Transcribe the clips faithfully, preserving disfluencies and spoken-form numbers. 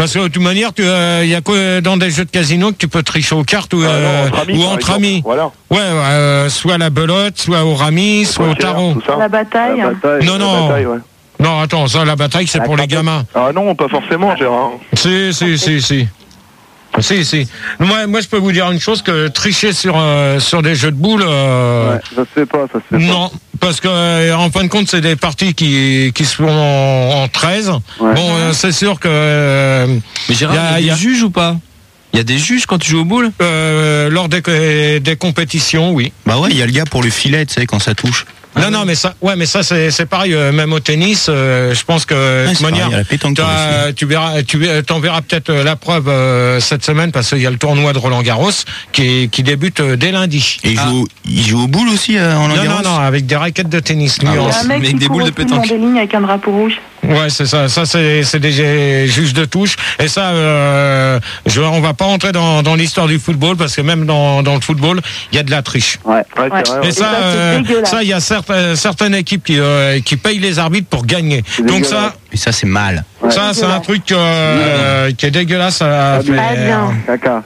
Parce que de toute manière, il euh, y a que dans des jeux de casino que tu peux tricher aux cartes ou, euh, ah, non, entre amis. Ou entre amis. Voilà. Ouais, euh, soit la belote, soit au rami, soit au tarot. La bataille. La bataille. Non, non. La bataille, ouais. Non, attends, ça, la bataille, c'est la pour les gamins. Ah non, pas forcément, Gérard. Si, si, si, si. Si, si. Moi, moi, je peux vous dire une chose, que tricher sur, euh, sur des jeux de boules... Euh, ouais, ça se fait pas, ça se fait non, pas. Parce que, euh, en fin de compte, c'est des parties qui, qui se font en, en treize. Ouais. Bon, euh, c'est sûr que... Euh, Mais Gérard, il y a, y a des juges ou pas? Il y a des juges quand tu joues aux boules euh, Lors des, des compétitions, oui. Bah ouais, il y a le gars pour le filet, tu sais, quand ça touche. Non, ah, non, mais ça, ouais, mais ça c'est, c'est pareil. Euh, même au tennis, euh, je pense que de toute manière, tu verras, tu t'en verras peut-être la preuve euh, cette semaine parce qu'il y a le tournoi de Roland Garros qui, qui débute euh, dès lundi. Et il ah. joue, il joue aux boules aussi euh, en Roland Garros. Non, non, non, avec des raquettes de tennis. Ah, nuance. Il y a un mec avec des boules de pétanque. Des lignes avec un drapeau rouge. Ouais, c'est ça. Ça, c'est, c'est des juges de touche. Et ça, euh, je, on va pas rentrer dans, dans l'histoire du football parce que même dans, dans le football, il y a de la triche. Ouais. ouais, ouais. C'est vrai, et, et ça, euh, ça, il y a certaines, certaines équipes qui, euh, qui payent les arbitres pour gagner. C'est Donc ça. Et ça, c'est mal. Ouais. Ça, c'est un truc euh, qui est dégueulasse à faire. Ah, bien. Caca.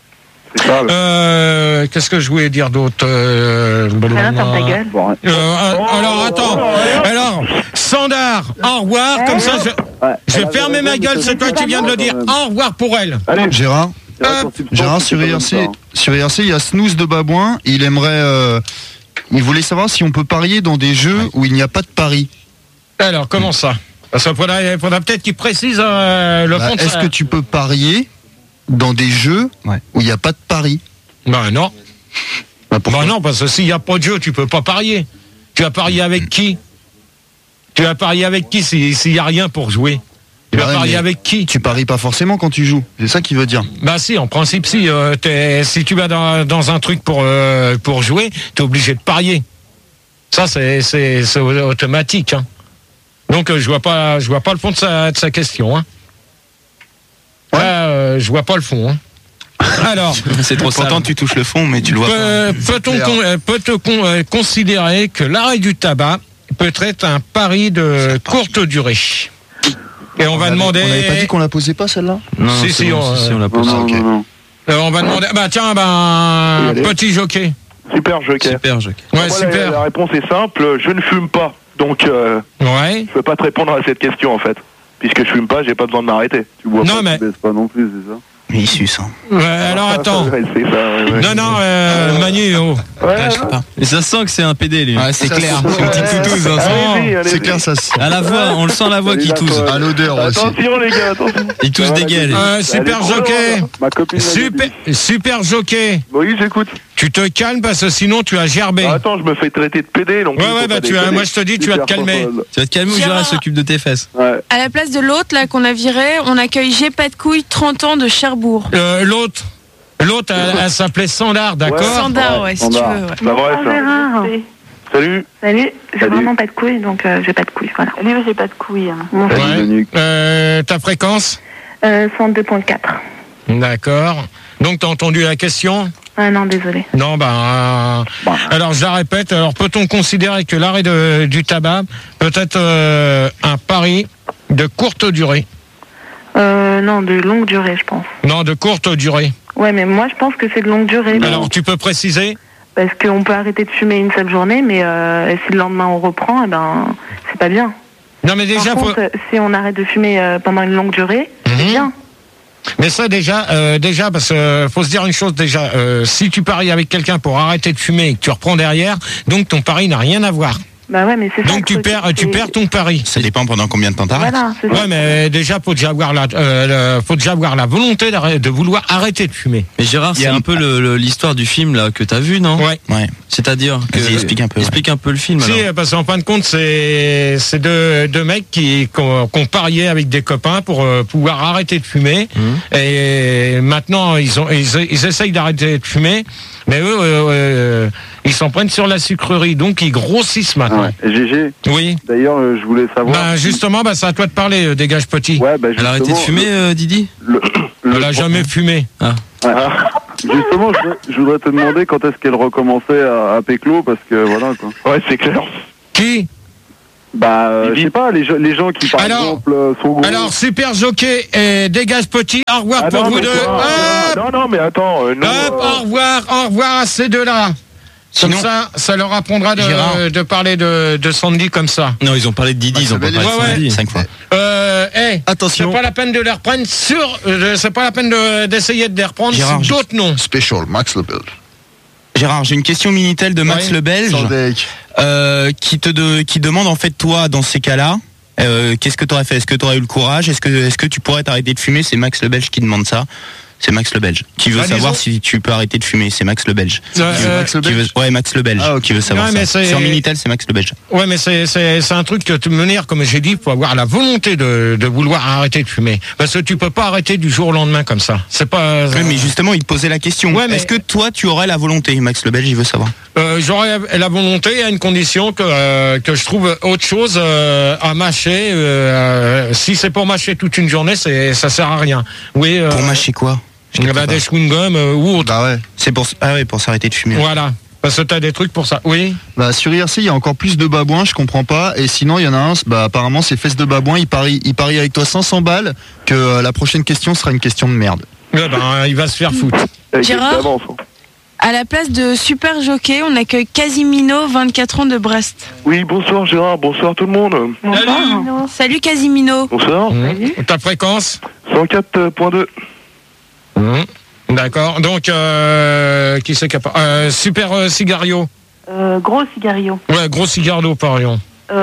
Euh, qu'est-ce que je voulais dire d'autre euh, ta gueule. Euh, alors attends, alors Sandar, au revoir, comme ça je, ouais. je vais fermer ma gueule, c'est toi qui viens de le dire. Au revoir pour elle. Allez, Gérard. Euh, Gérard, sur I R C, sur I R C, il y a Snooze de Babouin. Il aimerait, euh, il voulait savoir si on peut parier dans des jeux où il n'y a pas de pari. Alors comment ça? Parce qu'il faudra, faudra peut-être qu'il précise euh, le bah, fond. Est-ce ça... que tu peux parier dans des jeux ouais. où il n'y a pas de pari? Ben non. Bah, ben non, parce que s'il n'y a pas de jeu, tu peux pas parier. Tu vas parier avec qui? Tu vas parier avec qui s'il n'y a rien pour jouer? Tu vas ouais, parier avec qui? Tu paries pas forcément quand tu joues. C'est ça qu'il veut dire. Bah si, en principe, si. Euh, si tu vas dans, dans un truc pour, euh, pour jouer, tu es obligé de parier. Ça, c'est, c'est, c'est automatique. Hein. Donc, euh, je vois pas, je vois pas le fond de sa, de sa question. Hein. Ouais. Là, euh, je vois pas le fond. Hein. Alors, c'est trop pourtant tu touches le fond, mais tu le vois peut, pas. Peut-on con, peut-on con, euh, considérer que l'arrêt du tabac peut être un pari de courte durée? Et on, on va avait, demander. On n'avait pas dit qu'on la posait pas celle-là? Non, si, si, bon, on, si, si, on la pose. Non, okay. non, non. Euh, on va demander. Bah tiens, bah, petit jockey. Super jockey. Super jockey. Ouais, moi, super. La, la réponse est simple. Je ne fume pas, donc. Euh, ouais. Je peux pas te répondre à cette question en fait, puisque je fume pas, j'ai pas besoin de m'arrêter. Tu bois non, pas, mais... tu baisses pas non plus, c'est ça? Mais il suce, hein. Ouais, alors attends. Ouais, c'est ça, ouais, ouais. Non, non, euh, euh, Manu, oh. Ouais, ouais, je sais pas. Et ça sent que c'est un P D, lui. Ouais, c'est ça clair. C'est une petite toutouse, hein. Allez-y, allez-y. C'est clair, ça sent. À la voix, on le sent à la voix qui tousse. À l'odeur aussi. Attention, les gars, attention. Il tousse des gueules. Euh, super jockey. Ma copine. Super, super jockey. Oui, j'écoute. Tu te calmes parce que sinon tu as gerbé. Ah, attends, je me fais traiter de P D. Donc ouais, ouais, bah tu as, moi je te dis, tu vas te calmer. Tu vas te calmer ou Gérard s'occupe de tes fesses? Ouais. À la place de l'autre, là, qu'on a viré, on accueille J'ai pas de couilles, trente ans de Cherbourg. Euh, l'autre, l'autre, elle, elle s'appelait Sandar, d'accord? Ouais, Sandar, ouais, si Sandar. tu veux. Ouais. C'est vrai, ça. Salut. Salut, j'ai vraiment pas de couilles, donc euh, j'ai pas de couilles, voilà. Lui, j'ai pas de couilles. Hein. Bon, ouais. euh, ta fréquence? euh, cent deux virgule quatre. D'accord. Donc, t'as entendu la question? Ah non, désolé. Non, ben... Euh, bon. Alors, je la répète. Alors, peut-on considérer que l'arrêt de, du tabac peut être euh, un pari de courte durée? euh, Non, de longue durée, je pense. Non, de courte durée. Ouais, mais moi, je pense que c'est de longue durée. Alors, mais... tu peux préciser? Parce qu'on peut arrêter de fumer une seule journée, mais euh, si le lendemain on reprend, eh ben, c'est pas bien. Non, mais déjà... Par contre, faut... si on arrête de fumer euh, pendant une longue durée, mmh. c'est bien. Mais ça déjà, euh, déjà parce que euh, faut se dire une chose déjà, euh, si tu paries avec quelqu'un pour arrêter de fumer et que tu reprends derrière, donc ton pari n'a rien à voir. Bah ouais, mais c'est ça. Donc tu perds, c'est... tu perds ton pari. Ça dépend pendant combien de temps t'arrêtes. Voilà, c'est ouais, ça. mais déjà faut déjà avoir la, euh, faut déjà avoir la volonté de vouloir arrêter de fumer. Mais Gérard, c'est un peu le, le, l'histoire du film là que t'as vu, non? Ouais. Ouais. C'est-à-dire que Vas-y, explique un peu. Explique ouais. un peu le film. Si, alors. parce qu'en fin de compte, c'est c'est deux deux mecs qui qui ont, qui ont parié avec des copains pour euh, pouvoir arrêter de fumer. Mmh. Et maintenant, ils ont ils, ils essayent d'arrêter de fumer, mais eux, euh, euh, ils s'en prennent sur la sucrerie, donc ils grossissent maintenant. Ouais. G G. Oui. D'ailleurs, euh, je voulais savoir. Ben justement, ben c'est à toi de parler, euh, dégage petit. Ouais, ben Elle a arrêté de fumer, euh, Didi. Le, le Elle a jamais fumé. Ah. Ah. Justement, je, je voudrais te demander quand est-ce qu'elle recommençait à, à Péclo, parce que voilà quoi. Ouais, c'est clair. Qui? Bah, euh, je sais pas, les, les gens qui, par alors, exemple, sont gros. Alors, Super Jockey et Dégage Petit, au revoir ah pour non, vous deux. Quoi, Hop, non, non, mais attends. Euh, non, hop, euh... au revoir, au revoir à ces deux-là. Comme Sinon, ça, ça leur apprendra de, de parler de, de Sandy comme ça. Non, ils ont parlé de Didi, ils ont pas parlé de Ouais, Sandy. cinq fois. Euh, hey, Attention. c'est pas la peine de les reprendre sur, euh, c'est pas la peine de- d'essayer de les reprendre Gérard, sur d'autres noms. Special, Max Le Belge. Gérard, j'ai une question Minitel de Max Ouais. le Belge Sans deck. euh, qui te de, qui demande en fait toi dans ces cas-là, euh, qu'est-ce que tu aurais fait? Est-ce que tu aurais eu le courage? Est-ce que est-ce que tu pourrais t'arrêter de fumer? C'est Max le Belge qui demande ça. C'est Max le Belge qui veut Ah, savoir disons- si tu peux arrêter de fumer. C'est Max le Belge. Euh, Qui veut- euh, Max le qui veut- Belge ouais, Max le Belge Ah, ok. qui veut savoir Ouais, mais ça. c'est- Sur Minitel, c'est Max le Belge. Ouais, mais c'est c'est c'est un truc que de toute manière, comme j'ai dit, il faut avoir la volonté de de vouloir arrêter de fumer, parce que tu peux pas arrêter du jour au lendemain comme ça. C'est pas. Ouais, mais justement, il te posait la question. Ouais, mais- Est-ce que toi, tu aurais la volonté? Max le Belge, il veut savoir. Euh, J'aurais la volonté à une condition que euh, que je trouve autre chose euh, à mâcher. Euh, si c'est pour mâcher toute une journée, c'est ça sert à rien. Oui. Euh, Pour mâcher quoi? Je bah, comprends des pas. chewing-gums euh, ou autre. Bah ouais. C'est pour ah ouais, pour s'arrêter de fumer. Voilà. Parce que t'as des trucs pour ça. Oui. Bah sur I R C, il y a encore plus de babouins, je comprends pas. Et sinon, il y en a un, bah apparemment, c'est Fesses de Babouin, il parie, il parie avec toi cinq cents balles que euh, la prochaine question sera une question de merde. Ouais, ben, il va se faire foutre. avec Gérard d'avance, hein. À la place de Super Jockey, on accueille Casimino, vingt-quatre ans de Brest. Oui, bonsoir Gérard, bonsoir tout le monde. Bonsoir. Salut Casimino. Bonsoir. Mmh. Ta fréquence cent quatre point deux. Mmh. D'accord. Donc, euh, qui c'est qui a pas euh, Super euh, Cigario. Euh, gros cigario. Ouais, gros cigario, parion.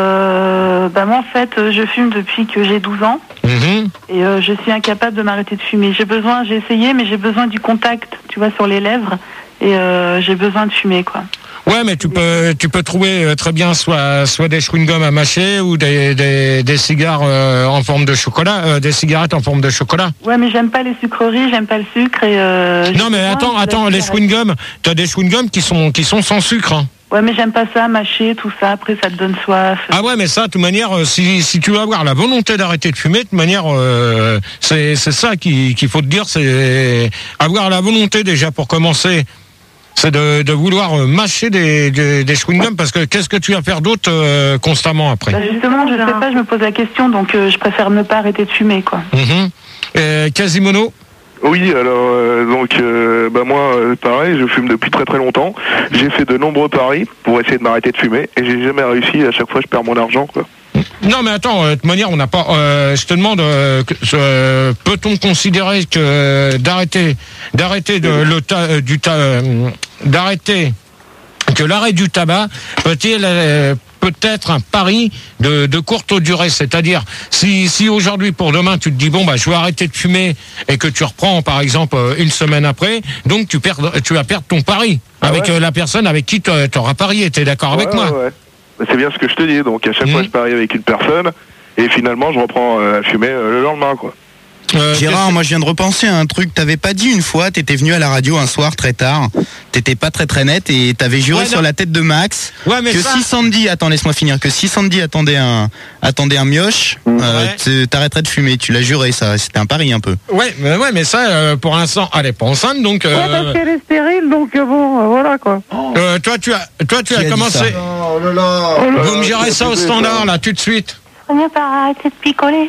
Euh, bah moi, en fait, euh, je fume depuis que j'ai douze ans. Mmh. Et euh, je suis incapable de m'arrêter de fumer. J'ai besoin, j'ai essayé, mais j'ai besoin du contact, tu vois, sur les lèvres. Et euh, j'ai besoin de fumer, quoi. Ouais, mais tu peux, tu peux trouver euh, très bien soit, soit des chewing-gums à mâcher ou des, des, des cigares euh, en forme de chocolat, euh, des cigarettes en forme de chocolat. Ouais, mais j'aime pas les sucreries, j'aime pas le sucre et. Euh, j'ai Non, mais besoin attends, de la attends, les cigarette. chewing-gums, t'as des chewing-gums qui sont, qui sont sans sucre. Hein. Ouais, mais j'aime pas ça, mâcher, tout ça. Après, ça te donne soif. Ah ouais, mais ça, de toute manière, euh, si, si tu veux avoir la volonté d'arrêter de fumer, de toute manière, euh, c'est, c'est ça qu'il, qu'il faut te dire, c'est avoir la volonté déjà pour commencer. C'est de, de vouloir euh, mâcher des, des, des chewing-gums, parce que qu'est-ce que tu vas faire d'autre euh, constamment après? Bah, justement, je sais pas, je me pose la question, donc euh, je préfère ne pas arrêter de fumer, quoi. Mhm. Euh, Quasimodo. Oui, alors euh, donc euh, bah moi euh, pareil, je fume depuis très très longtemps. J'ai fait de nombreux paris pour essayer de m'arrêter de fumer et j'ai jamais réussi. À chaque fois, je perds mon argent, quoi. Non, mais attends, euh, de toute manière, on n'a pas. Euh, je te demande, euh, que- euh, peut-on considérer que euh, d'arrêter, d'arrêter de, le ta- euh, du ta- euh, d'arrêter que l'arrêt du tabac peut-il euh, peut-être un pari de, de courte durée, c'est-à-dire si, si aujourd'hui pour demain tu te dis bon bah je vais arrêter de fumer et que tu reprends par exemple euh, une semaine après, donc tu perds, tu vas perdre ton pari Ah avec ouais. euh, la personne avec qui tu auras parié. T'es d'accord avec Ouais, moi? ouais, ouais. Bah, c'est bien ce que je te dis. Donc à chaque Mhm. fois, je parie avec une personne et finalement, je reprends euh, à fumer euh, le lendemain, quoi. Euh, Gérard, moi je viens de repenser à un truc. T'avais pas dit une fois, t'étais venu à la radio un soir très tard, t'étais pas très très net et t'avais juré Ouais, sur non. la tête de Max Ouais, mais que ça- si Sandy, attends laisse-moi finir, que si Sandy attendait un, attendait un mioche, euh, Ouais. tu- t'arrêterais de fumer. Tu l'as juré, ça, c'était un pari un peu. Ouais, mais, ouais, mais ça, euh, pour l'instant, elle est pas enceinte, donc. Euh, Ouais, parce qu'elle est stérile, donc euh, bon, euh, voilà, quoi. euh, toi, tu as, toi, tu Qui a as dit commencé. ça Oh là là. Vous me direz ça au standard, là, tout de suite. On va pas arrêter de picoler.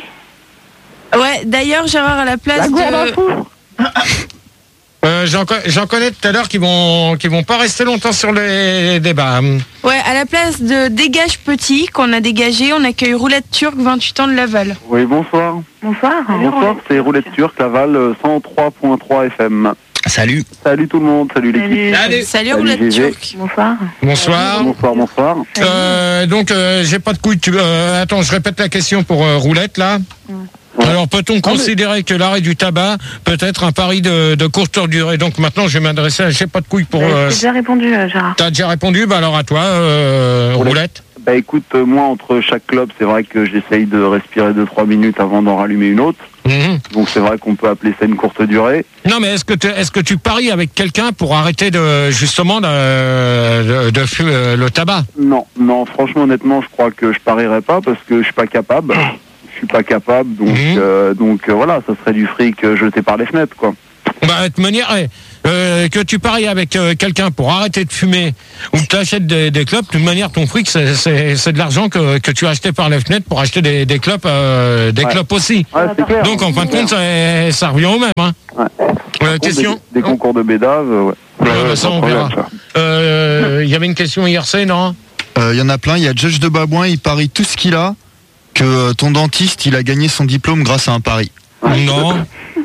Ouais, d'ailleurs, Gérard, à la place de. Euh, j'en, co- j'en connais tout à l'heure qui vont, qui vont pas rester longtemps sur les débats. Ouais, à la place de Dégage Petit, qu'on a dégagé, on accueille Roulette Turque, vingt-huit ans de Laval. Oui, bonsoir. Bonsoir. Bonsoir, c'est Roulette Turque, Laval, euh, cent trois point trois F M. Salut. Salut tout le monde, salut l'équipe. Allez, Salut, Salut, Roulette G G. Turque. Bonsoir. bonsoir. Bonsoir, bonsoir. Euh, donc, euh, j'ai pas de couilles. Tu, euh, attends, je répète la question pour euh, Roulette, là. Alors, peut-on considérer que l'arrêt du tabac peut être un pari de, de courte durée? Donc, maintenant, je vais m'adresser à j'ai pas de couilles pour. Euh, J'ai déjà répondu, euh, Gérard. T'as déjà répondu? Bah, alors à toi, euh, Roulette. Roulette. Bah écoute, euh, moi entre chaque club, c'est vrai que j'essaye de respirer deux trois minutes avant d'en rallumer une autre. Mhm. Donc c'est vrai qu'on peut appeler ça une courte durée. Non, mais est-ce que, tu- est-ce que tu paries avec quelqu'un pour arrêter de justement de, de, de fumer euh, le tabac? Non, non, franchement, honnêtement, je crois que je parierais pas parce que je suis pas capable. Je suis pas capable, donc Mhm. euh, donc euh, voilà, ça serait du fric euh, jeté par les fenêtres, quoi. Bah, de toute manière, eh, euh, que tu paries avec euh, quelqu'un pour arrêter de fumer ou que tu achètes des, des clopes, de toute manière, ton fric, c'est, c'est, c'est de l'argent que, que tu as acheté par la fenêtre pour acheter des, des clopes, euh, des Ouais. clopes aussi. Ouais, c'est clair. Donc, en fin de compte, ça, ça revient au même. Hein. Ouais. Euh, question Des, des concours de bédave, euh, ouais. Ouais, Ouais, bah, ça, sans on problème, verra. ça. Euh, Il y avait une question I R C, non? Euh, Il y en a plein. Il y a Judge de Babouin, il parie tout ce qu'il a, que euh, ton dentiste, il a gagné son diplôme grâce à un pari. Non.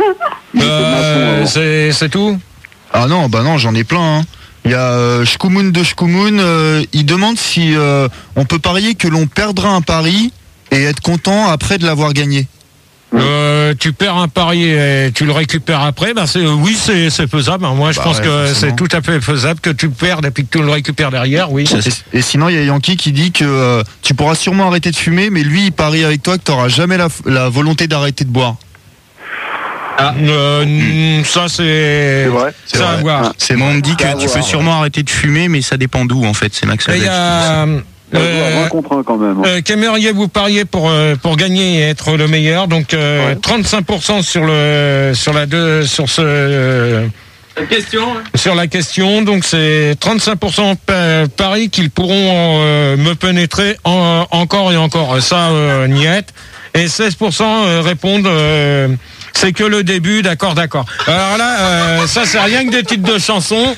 Euh, c'est, c'est tout? Ah non, bah non, j'en ai plein. Hein. Il y a euh, Shkumun de Shkumun, euh, il demande si euh, on peut parier que l'on perdra un pari et être content après de l'avoir gagné. Euh, tu perds un pari et tu le récupères après, ben c'est, oui, c'est, c'est faisable. Moi, je Bah pense ouais, que forcément. c'est tout à fait faisable que tu perdes et puis que tu le récupères derrière, oui. Et, et sinon, il y a Yankee qui dit que euh, tu pourras sûrement arrêter de fumer, mais lui, il parie avec toi que tu n'auras jamais la, la volonté d'arrêter de boire. Ah, euh, mm, ça c'est, C'est vrai. C'est ça à vrai. voir. C'est moi, on me dit que À tu voir, peux ouais. sûrement arrêter de fumer, mais ça dépend d'où en fait. C'est Max Et il Lebel. y a, Euh, euh, un contre un quand même. hein. euh, qu'aimeriez-vous parier pour euh, pour gagner et être le meilleur? Donc euh, Ouais. trente-cinq pour cent sur le sur la deux sur ce euh, Question. sur la question. Donc c'est trente-cinq pour cent pa- paris qu'ils pourront euh, me pénétrer en- encore et encore. Ça euh, niette. Et seize pour cent euh, répondent euh, c'est que le début, d'accord, d'accord. Alors là, euh, ça c'est rien que des titres de chansons.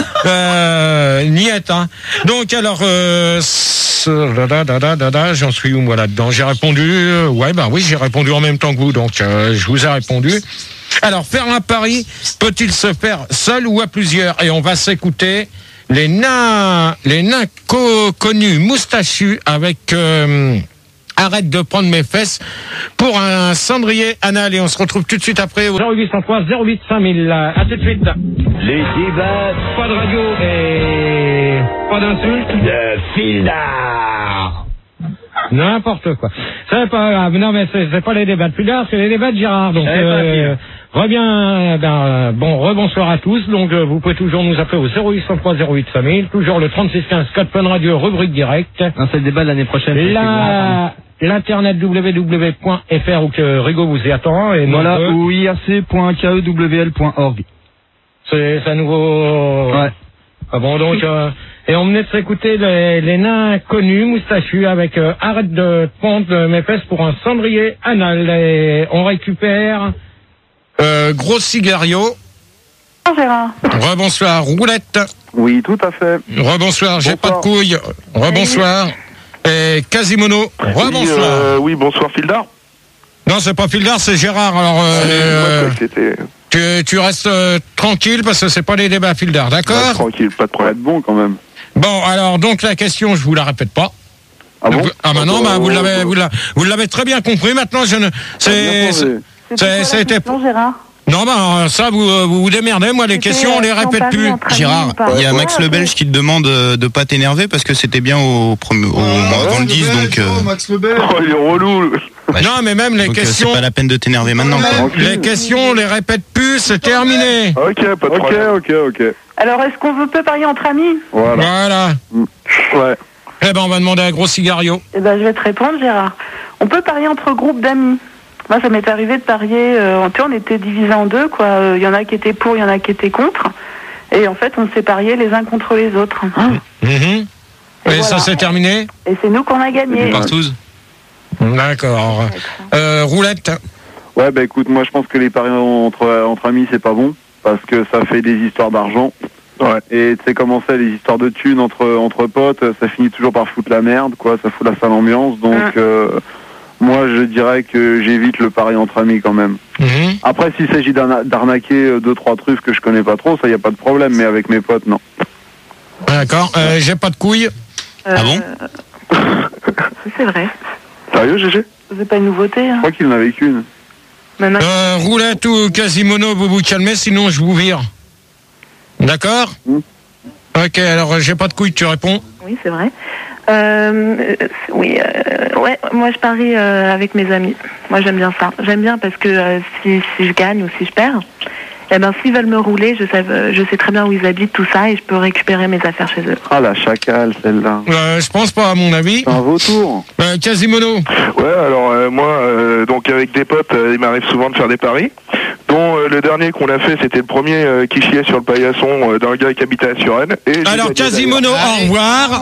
Euh, niette, hein. Donc alors, euh, ce- da, da, da, da, da, da, j'en suis où moi là-dedans? J'ai répondu, euh, ouais, bah oui, j'ai répondu en même temps que vous, donc euh, je vous ai répondu. Alors, faire un pari peut-il se faire seul ou à plusieurs? Et on va s'écouter les nains, les nains co- connus moustachus avec. Euh, Arrête de prendre mes fesses pour un cendrier anal et on se retrouve tout de suite après au zéro huit cent trois zéro huit cinq mille. À tout de suite. Les débats Pas de radio et pas d'insultes. de Fildar. N'importe quoi. C'est pas grave. Non mais c'est, c'est pas les débats de Fildar, c'est les débats de Gérard. Donc euh, reviens. Ben, bon rebonsoir à tous. Donc euh, vous pouvez toujours nous appeler au zéro huit cent trois zéro huit cinq mille. Toujours le trente-six quinze code Fun Radio rubrique direct. Non, c'est le débat de l'année prochaine. La, l'internet w w w point f r où que Rigaud vous y attend et Voilà, nombreux. ou i r c point k e w l point org. C'est, c'est à nouveau. Ouais. Ah bon, donc, euh, et on venait de s'écouter les, les nains connus, moustachus, avec euh, arrête de prendre mes fesses pour un cendrier anal. Et on récupère euh, Gros Cigario. Bonjour Gérard. Rebonsoir, Roulette. Oui, tout à fait. Rebonsoir, j'ai pas de Bonsoir. couilles. Rebonsoir. Et Quasimodo. Oui, Rebonsoir. euh, oui, bonsoir Fildar. Non, c'est pas Fildar, c'est Gérard. Alors, euh, Moi, je euh, croyais que c'était tu, tu restes euh, tranquille parce que c'est pas les débats Fildar, ouais, d'accord? tranquille, pas de Pour être problème. bon quand même. Bon, alors, donc la question, je vous la répète pas. Ah bon? Ah bah non, bah, vous l'avez, vous l'avez, vous l'avez très bien compris. Maintenant, je ne, c'est, c'est- c'est- c'était. C'était Gérard. Non, bah ça, vous, euh, vous vous démerdez. Moi, les C'était, questions, on les euh, si on répète parie plus. entre amis Gérard, ou pas. il y a Ouais, Max ok. le Belge qui te demande euh, de pas t'énerver parce que c'était bien au, premier, au avant le dix, donc, euh, Max Lebel. Oh, il est relou. bah, Non, mais même les donc, euh, questions, c'est pas la peine de t'énerver maintenant. quoi. les questions, on les répète plus. C'est terminé. Ok, pas de Ok, problème. ok, ok. Alors, est-ce qu'on veut peut parier entre amis? Voilà. Voilà. Ouais. Eh ben, on va demander à Gros Cigario. Eh ben, je vais te répondre, Gérard. On peut parier entre groupes d'amis. Moi, ça m'est arrivé de parier. Euh, tu vois, on était divisés en deux, quoi. Euh, Il y en a qui étaient pour, il y en a qui étaient contre. Et en fait, on s'est pariés les uns contre les autres. Mhm. Et, voilà. ça, c'est terminé. Et c'est nous qu'on a gagné. Partouze. D'accord. Euh, Roulette. Ouais, bah écoute, moi je pense que les paris entre, entre amis c'est pas bon. Parce que ça fait des histoires d'argent. Ouais. Et tu sais comment c'est, les histoires de thunes entre, entre potes, ça finit toujours par foutre la merde, quoi. Ça fout la sale ambiance. Donc, Mm. euh, moi je dirais que j'évite le pari entre amis quand même. Mhm. Après, s'il s'agit d'arna- d'arnaquer euh, deux, trois trucs que je connais pas trop, ça y a pas de problème. Mais avec mes potes, non. D'accord. Euh, j'ai pas de couilles. Euh, Ah bon C'est vrai. Sérieux, G G? C'est pas une nouveauté. Je Hein. crois qu'il en avait qu'une. Maintenant, Euh, Roulette ou Quasimodo, vous vous calmez, sinon je vous vire. D'accord? Mm. Ok, alors euh, j'ai pas de couilles, tu réponds. oui, c'est vrai. Euh, euh, oui, euh, ouais, moi je parie euh, avec mes amis. Moi j'aime bien ça. J'aime bien parce que euh, si, si je gagne ou si je perds, Eh ben, s'ils veulent me rouler, je sais, je sais très bien où ils habitent, tout ça, et je peux récupérer mes affaires chez eux. Ah, la chacale, celle-là. Euh, je pense pas, à mon avis. Un vautour. Euh, Quasimodo. Ouais, alors euh, moi, euh, donc avec des potes, euh, il m'arrive souvent de faire des paris. Dont euh, le dernier qu'on a fait, c'était le premier euh, qui chiait sur le paillasson euh, d'un gars qui habitait à Suresnes. Et j'ai Alors, gagné Quasimodo, au revoir.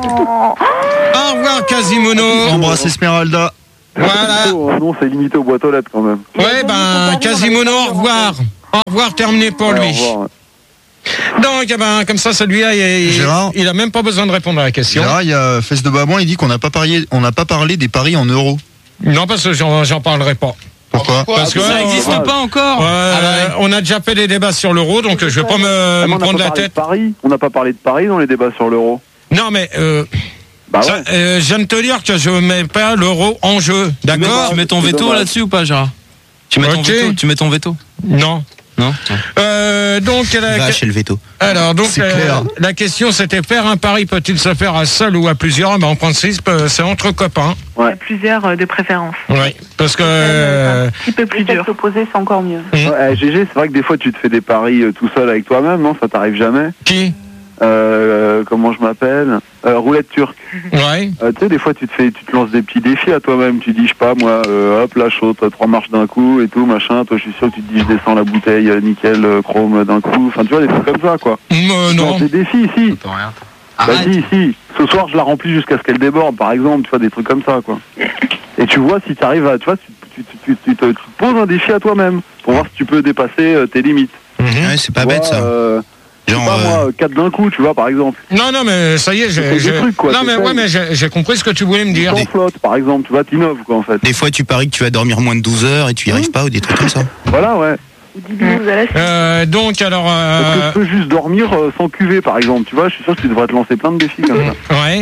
Au revoir, Quasimodo. Embrasse Esmeralda. Voilà. Oh, non, c'est limité aux boîtes aux lettres quand même. Ouais, ben, Quasimodo, au revoir. Au revoir, terminé pour Ouais, lui. au revoir, ouais. Donc, eh ben, comme ça, celui-là, il, Gérard. il a même pas besoin de répondre à la question. Gérard, il y a Fesse de Babouin, il dit qu'on n'a pas parié, on n'a pas parlé des paris en euros. Non, parce que j'en, j'en parlerai pas. Pourquoi? Parce que Ça n'existe euh, pas encore. euh, Ah bah ouais. on a déjà fait des débats sur l'euro, donc je vais pas me, Ah, mais me on n'a prendre pas la parlé tête. de Paris. On n'a pas parlé de Paris dans les débats sur l'euro. Non, mais euh, Bah ça, ouais. euh, je viens de te dire que je mets pas l'euro en jeu, Tu mets- d'accord? Tu mets ton C'est veto dommage. là-dessus ou pas, Gérard? Tu mets ton Ok. veto. Tu mets ton veto. Non. Non. Euh, donc, la, Va chez le veto. alors, donc, C'est euh, clair. la question c'était faire un pari peut-il se faire à seul ou à plusieurs? Ben, en principe, euh, c'est entre copains. Il y a plusieurs euh, de préférence. Oui. Parce que. C'est euh, un petit peu plus dur. S'opposer, c'est encore mieux. Mmh. Ouais, G G, c'est vrai que des fois tu te fais des paris euh, tout seul avec toi-même, non? Ça t'arrive jamais. qui? Euh, comment je m'appelle euh, Roulette turque. Ouais. Euh, tu sais, des fois tu te fais, tu te lances des petits défis à toi-même. Tu dis, je sais pas, moi, euh, hop, là, chaud, trois marches d'un coup et tout, machin. Toi, je suis sûr que tu te dis, je descends la bouteille, euh, nickel, euh, chrome d'un coup. Enfin, tu vois, des trucs comme ça, quoi. Euh, Tu non. lances des défis, si. rien. Bah si, si. Ce soir, je la remplis jusqu'à ce qu'elle déborde, par exemple, tu vois, des trucs comme ça, quoi. Et tu vois si tu arrives à, tu vois, tu, tu, tu, tu, tu te, tu te poses un défi à toi-même pour voir si tu peux dépasser euh, tes limites. Mhm. Ouais, c'est pas Tu bête vois, ça. euh, je sais Genre, pas euh, moi, quatre d'un coup, tu vois, par exemple. Non, non, mais ça y est, j'ai. C'est des j'ai- trucs, quoi, non, mais t'essayes. ouais, mais j'ai j'ai compris ce que tu voulais me dire. Sans flotte, par exemple, tu vois, t'innoves, quoi, en fait. Des fois, tu paries que tu vas dormir moins de douze heures et tu y arrives pas ou des trucs comme ça. Voilà, ouais. Ou dix minutes à la suite. Euh, donc, alors. Est-ce que Euh, tu peux juste dormir euh, sans cuver, par exemple, tu vois, je suis sûr que tu devrais te lancer plein de défis comme ça. ouais.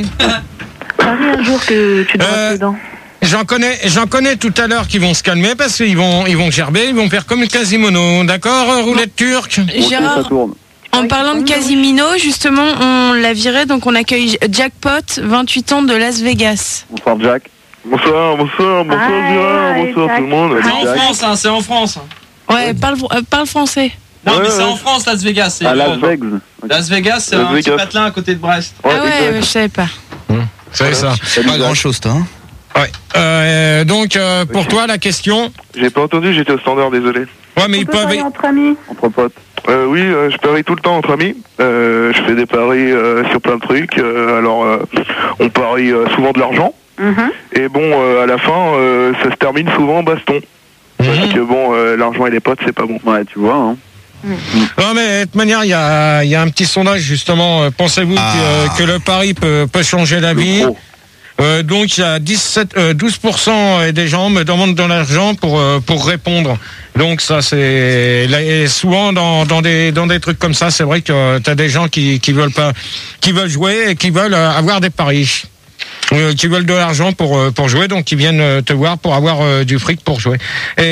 Parie un jour que tu dois Euh, être dedans. J'en connais, j'en connais tout à l'heure qui vont se calmer parce qu'ils vont, ils vont gerber, ils vont faire comme Quasimodo, d'accord, euh, roulette turque. Ok, ça Gérard, tourne. en parlant de Casimino, justement, on l'a viré, donc on accueille Jackpot, vingt-huit ans de Las Vegas. Bonsoir, Jack. Bonsoir, bonsoir, bonsoir Hi, Gérard, hi, bonsoir Jack. tout le monde. Hi. C'est en France, hein, c'est en France. Ouais, parle, euh, parle français. Non, Ouais, mais c'est ouais. en France, Las Vegas. c'est- À Las Vegas. Las Vegas, c'est Las un petit Vegas. patelin à côté de Brest. Oh, Ouais, ah ouais, exact. ouais, je savais pas. C'est ça. Salut, Pas Jack. grand chose, toi. Hein. Ouais. Euh, donc, euh, pour toi, la question. J'ai pas entendu, j'étais au standard, désolé. Ouais, mais On ils peut peuvent. parier entre amis. Entre potes. Euh, oui, euh, je parie tout le temps entre amis. Euh, je fais des paris euh, sur plein de trucs. Euh, alors, euh, on parie euh, souvent de l'argent. Mhm. Et bon, euh, à la fin, euh, ça se termine souvent en baston. Parce Mhm. que bon, euh, l'argent et les potes, c'est pas bon. Ouais, tu vois, hein. Non, mais de toute manière, il y a, il y a un petit sondage justement. Euh, Pensez-vous Ah. que, que le pari peut, peut changer la Le vie? pro. Euh, donc il y a dix-sept, euh, douze pour cent des gens me demandent de l'argent pour euh, pour répondre. Donc ça c'est là, et souvent dans dans des dans des trucs comme ça, c'est vrai que tu as des gens qui qui veulent pas qui veulent jouer et qui veulent euh, avoir des paris. Euh, qui veulent de l'argent pour euh, pour jouer, donc ils viennent euh, te voir pour avoir euh, du fric pour jouer.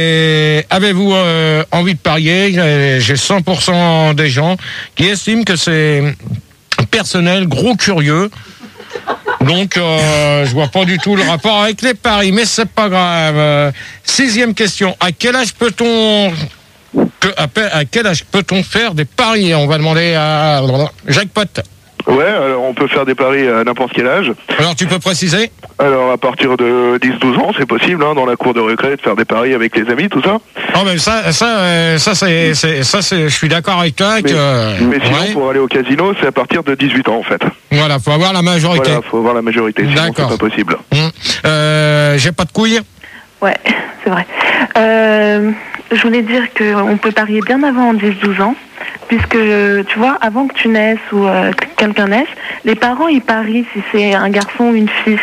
Et avez-vous euh, envie de parier? J'ai- J'ai cent pour cent des gens qui estiment que c'est personnel, gros curieux. Donc, euh, je vois pas du tout le rapport avec les paris, mais c'est pas grave. Euh, sixième question. À quel âge peut-on que, à, pe- à quel âge peut-on faire des paris? On va demander à Jackpot. Ouais, alors on peut faire des paris à n'importe quel âge. Alors, tu peux préciser? Alors à partir de dix douze ans, c'est possible, hein, dans la cour de récré, de faire des paris avec les amis, tout ça. Oh, mais ça, ça, euh, ça, c'est, c'est- ça, c'est, je suis d'accord avec toi. Mais, Que, mais sinon, ouais. pour aller au casino, c'est à partir de dix-huit ans, en fait. Voilà, faut avoir la majorité. Voilà, faut avoir la majorité, sinon D'accord. c'est pas possible. Hum. Euh, j'ai pas de couilles. Ouais, c'est vrai. Euh, je voulais dire qu'on peut parier bien avant dix douze ans, puisque, tu vois, avant que tu naisses ou euh, que quelqu'un naisse, les parents, ils parient si c'est un garçon ou une fille.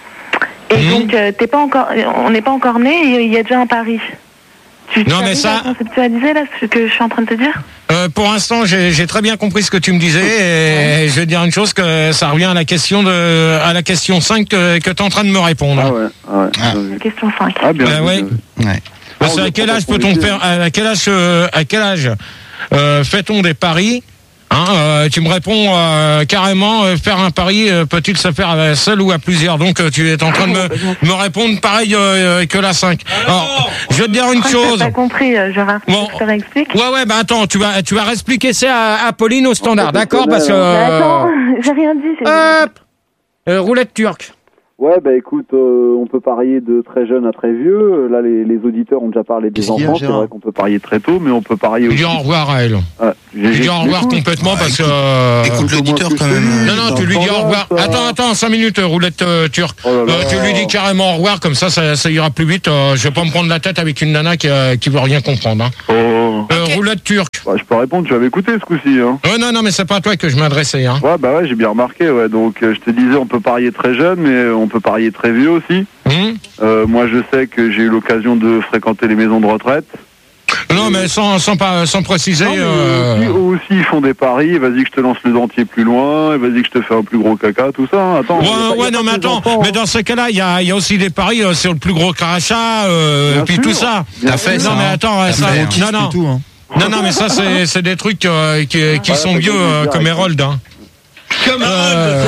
Et Mhm. donc, euh, t'es pas encore, on n'est pas encore né et il y a déjà un pari. Tu Non, tu mais arrives ça- à conceptualiser, là, ce que je suis en train de te dire? Euh, pour l'instant, j'ai, j'ai très bien compris ce que tu me disais et je vais dire une chose que ça revient à la question de, à la question cinq que, que tu es en train de me répondre. Ah ouais, ah ouais. Ah. bien vu. Question cinq. Ah, bien. Bah vu, ouais. bien vu. Ouais. Parce Ah, que on à est quel pas âge pour peut-on les faire, à quel âge, euh, à quel âge euh, fait-on des paris, Hein, euh, tu me réponds euh, carrément, euh, faire un pari euh, peut-il se faire euh, seul ou à plusieurs. Donc euh, tu es en train de me, me répondre pareil euh, que la cinq. Alors, je vais te dire une Je chose. n'ai pas compris, euh, Gérard. Bon. Je te réexplique. Ouais, ouais, bah attends, tu vas, tu vas réexpliquer ça à, à Pauline au standard, d'accord? Parce que... Mais attends, j'ai rien dit. c'est- Hop euh, Roulette turque. Ouais, bah écoute, euh, on peut parier de très jeune à très vieux. Euh, Là, les, les auditeurs ont déjà parlé des Qu'est-ce qu'il y a, enfants. C'est Gérard vrai qu'on peut parier très tôt, mais on peut parier Je aussi. dis au revoir à elle. Ouais, j'ai- Je dis j'ai- au revoir j'écoute. complètement Ouais, parce que... écoute- euh, Écoute l'auditeur quand même. Non, non, tu lui dis au revoir. Ça. Attends, attends, cinq minutes, euh, roulette euh, turque. Oh là là. Euh, tu lui dis carrément au revoir, comme ça, ça, ça ira plus vite. Euh, je vais pas me prendre la tête avec une nana qui, euh, qui veut rien comprendre. Hein. Oh. Euh, Ok. Roulette turque. Bah, je peux répondre, tu avais écouté ce coup-ci. Hein. Ouais, non, non, mais c'est pas à toi que je m'adressais. Hein. Ouais, bah ouais, j'ai bien remarqué. Ouais. Donc, euh, je te disais, on peut parier très jeune, mais on peut parier très vieux aussi. Hum Euh, moi, je sais que j'ai eu l'occasion de fréquenter les maisons de retraite. non, mais sans, sans, pas, sans préciser. Non, mais euh, aussi, aussi, ils font des paris. Vas-y que je te lance le dentier plus loin. et Vas-y que je te fais un plus gros caca, tout ça. hein. Attends. Ouais, y a pas- y a ouais, non, pas mais que des attends, enfants, mais hein. dans ces cas-là, il y a, il y a aussi des paris euh, sur le plus gros crachat, euh, Bien puis sûr. tout ça. Bien T'as fait sûr. Non, ça, mais hein. attends, ouais, T'as ça, fait, hein. non, non, tout, hein. non, non, mais ça, c'est, c'est des trucs euh, qui, qui Ouais, sont ça, vieux c'est euh, direct, comme hein. Hérold. Hein. Comme Euh,